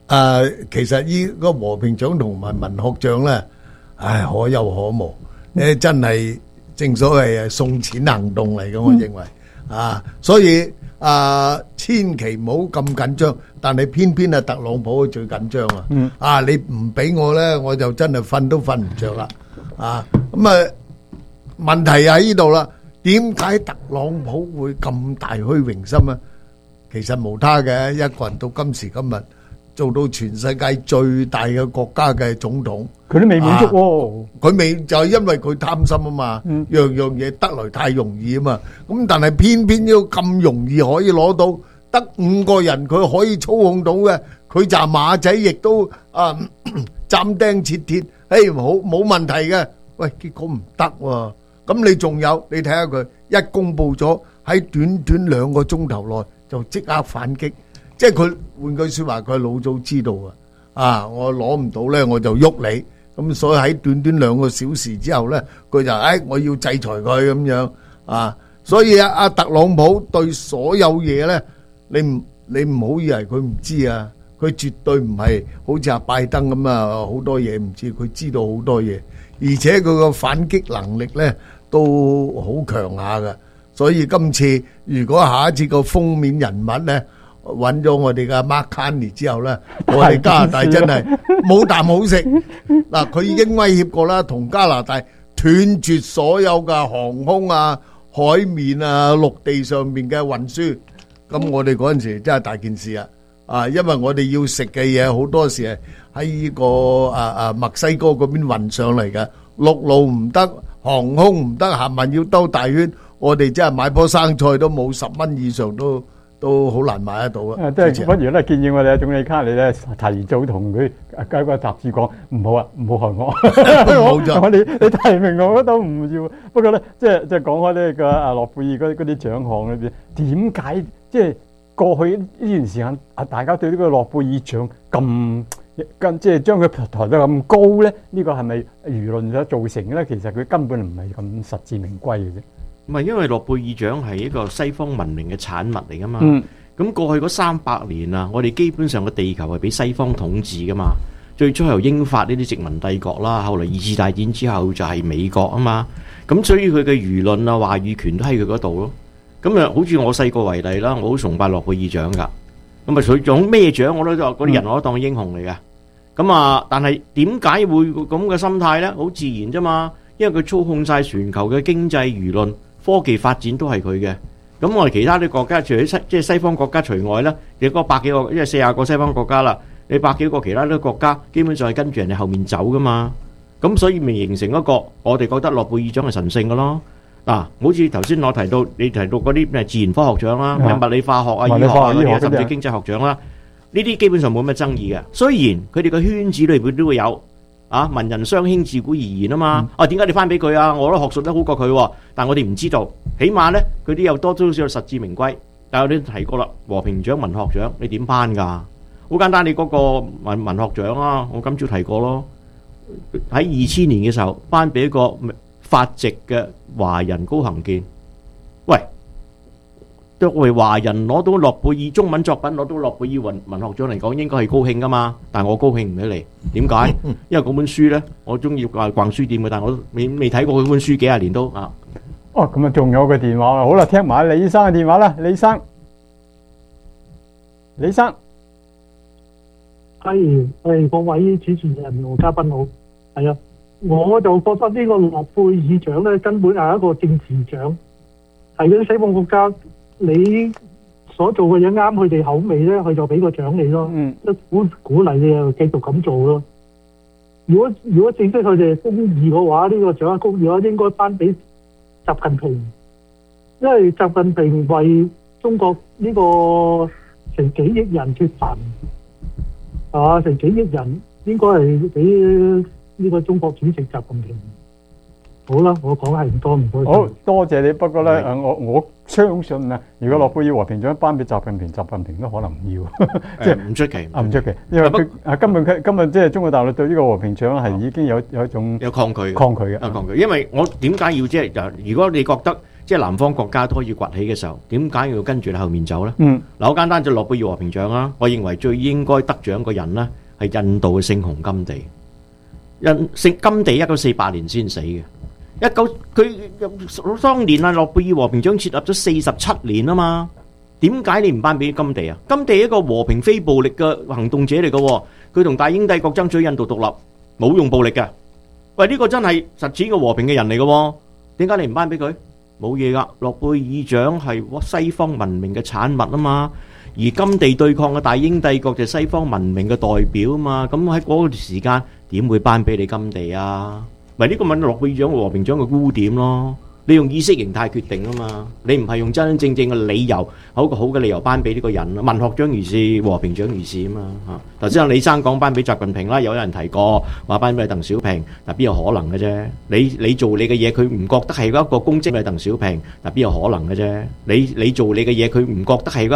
其實呢個和平獎同埋文學獎咧，唉，可有可無。真係正所謂送錢行動嚟嘅，我認為所以千祈唔好咁緊張，但係偏偏特朗普最緊張啊！你唔俾我咧，我就真係瞓都瞓唔着啦！咁問題喺呢度啦，點解特朗普會咁大虛榮心啊？其實無他嘅，一個人到今時今日做到全世界最大嘅國家嘅總統， 佢都未滿足喎。 佢未就係因為佢貪心啊嘛，樣樣嘢得來太容易啊嘛。咁但係偏偏要咁容易可以攞到，得5個人佢可以操控到嘅，佢就馬仔亦都斬釘截鐵，冇問題嘅。喂，結果唔得喎。咁你仲有，你睇下佢一公佈咗喺短短2個鐘頭內就即刻反擊。即係佢換句説話，佢老早知道我攞唔到咧，我就喐你。咁所以喺短短2個小時之後咧，佢就我要制裁佢咁樣所以特朗普對所有嘢咧，你唔好以為佢唔知啊，佢絕對唔係好似拜登咁好多嘢唔知，佢知道好多嘢，而且佢個反擊能力咧都好強下㗎。所以今次如果下一次個封面人物咧，揾咗我哋嘅 Mark Carney 之後咧，我哋加拿大真係冇啖好食。嗱，佢已經威脅過啦，同加拿大斷絕所有嘅航空海面陸地上面嘅運輸。咁我哋嗰陣時真係大件事因為我哋要食嘅嘢好多時係喺呢個墨西哥嗰邊運上嚟嘅，陸路唔得，航空唔得，行運要兜大圈。我哋真係買棵生菜都冇10蚊以上都好難買得到啊！ 即係不如咧，建議我哋總理卡里咧提早同佢嗰個雜誌講，唔好害我。冇錯，你提名我都唔要。不過咧，即係講開呢個諾貝爾嗰啲獎項裏邊，點解即係過去呢段時間大家對呢個諾貝爾獎咁即係將佢抬得咁高咧？呢個係咪輿論所造成嘅咧？其實佢根本唔係咁實至名歸嘅啫。 唔係，因為諾貝爾獎係一個西方文明嘅產物嚟噶嘛。咁過去嗰300年啊，我哋基本上個地球係俾西方統治噶嘛。最初由英法呢啲殖民帝國啦，後來2次大戰之後就係美國啊嘛。咁所以佢嘅輿論啊、話語權都喺佢嗰度咯。咁好似我細個為例啦，我好崇拜諾貝爾獎㗎。咁佢獎咩獎我都嗰啲人我都當英雄嚟嘅。咁但係點解會咁嘅心態呢？好自然啫嘛，因為佢操控晒全球嘅經濟輿論。科技發展都係佢嘅，咁我哋其他啲國家，除咗即係西方國家除外啦，有嗰100幾個，因為40個西方國家啦，你100幾個其他啲國家，基本上係跟住人哋後面走噶嘛，咁所以咪形成一個我哋覺得諾貝爾獎係神聖嘅咯。好似頭先我提到你提到嗰啲咩自然科學獎啦，咩物理化學醫學嗰啲，甚至經濟學獎啦，呢啲基本上冇咩爭議嘅。雖然佢哋個圈子裏邊都會有。文人相輕自古而言啊嘛，點解你頒俾佢啊？我都學術得好過佢，但我哋唔知道，起碼咧佢啲有多少少實至名歸。但係我哋提過啦，和平獎、文學獎，你點頒㗎？好簡單，你嗰個文學獎啊，我今朝提過咯，喺2000年嘅時候頒俾一個法籍嘅華人高行健。喂，作為華人攞到諾貝爾中文作品攞到諾貝爾文學獎嚟講，應該係高興噶嘛？但係我高興唔起嚟，點解？因為嗰本書咧，我中意逛書店嘅，但係我未睇過嗰本書幾廿年都咁仲有個電話啦，好啦，聽埋李生嘅電話啦，李生， 係各位主持人和嘉賓好，係啊，我就覺得呢個諾貝爾獎咧根本係一個政治獎，係嗰啲西方國家。你所做嘅嘢啱佢哋口味咧，佢就俾個獎你咯，鼓勵你又繼續咁做咯。如果正式佢哋公義嘅話，呢個獎公義嘅話應該頒俾習近平，因為習近平為中國呢個成幾億人脫貧，成幾億人應該係俾呢個中國主席習近平。好啦，我講係唔多唔該。 好多謝你，不過咧，我相信啊，如果諾貝爾和平獎頒俾習近平，習近平都可能唔要，即係唔出奇，唔出奇，因為今日即係中國大陸對呢個和平獎係已經有一種有抗拒嘅， 因為我點解要即係如果你覺得即係南方國家都可以崛起嘅時候，點解要跟住你後面走呢？ 嗯， 嗱，好簡單，就諾貝爾和平獎啦。我認為最應該得獎嘅人呢，係印度嘅聖雄甘地。甘地1948年先死嘅，佢當年啊諾貝爾和平獎設立咗47年啊嘛。點解你唔頒俾甘地啊？甘地係一個和平非暴力嘅行動者嚟嘅，佢同大英帝國爭取印度獨立，冇用暴力嘅。喂，呢個真係實踐嘅和平嘅人嚟嘅，點解你唔頒俾佢？冇嘢噶，諾貝爾獎係西方文明嘅產物啊嘛，而甘地對抗嘅大英帝國就係西方文明嘅代表啊嘛，咁喺嗰段時間點會頒俾你甘地啊？咪呢個咪諾貝爾獎和平獎嘅污點咯。你用意識形態決定啊嘛，你唔係用真真正正嘅理由，好個好嘅理由頒俾呢個人。文學獎如是，和平獎如是啊嘛嚇。頭先阿李生講頒俾習近平啦，有人提過話頒俾鄧小平，但邊有可能嘅啫？你做你嘅嘢，佢唔覺得係一個公職嘅鄧小平，但邊有可能嘅啫？你做你嘅嘢，佢唔覺得係一個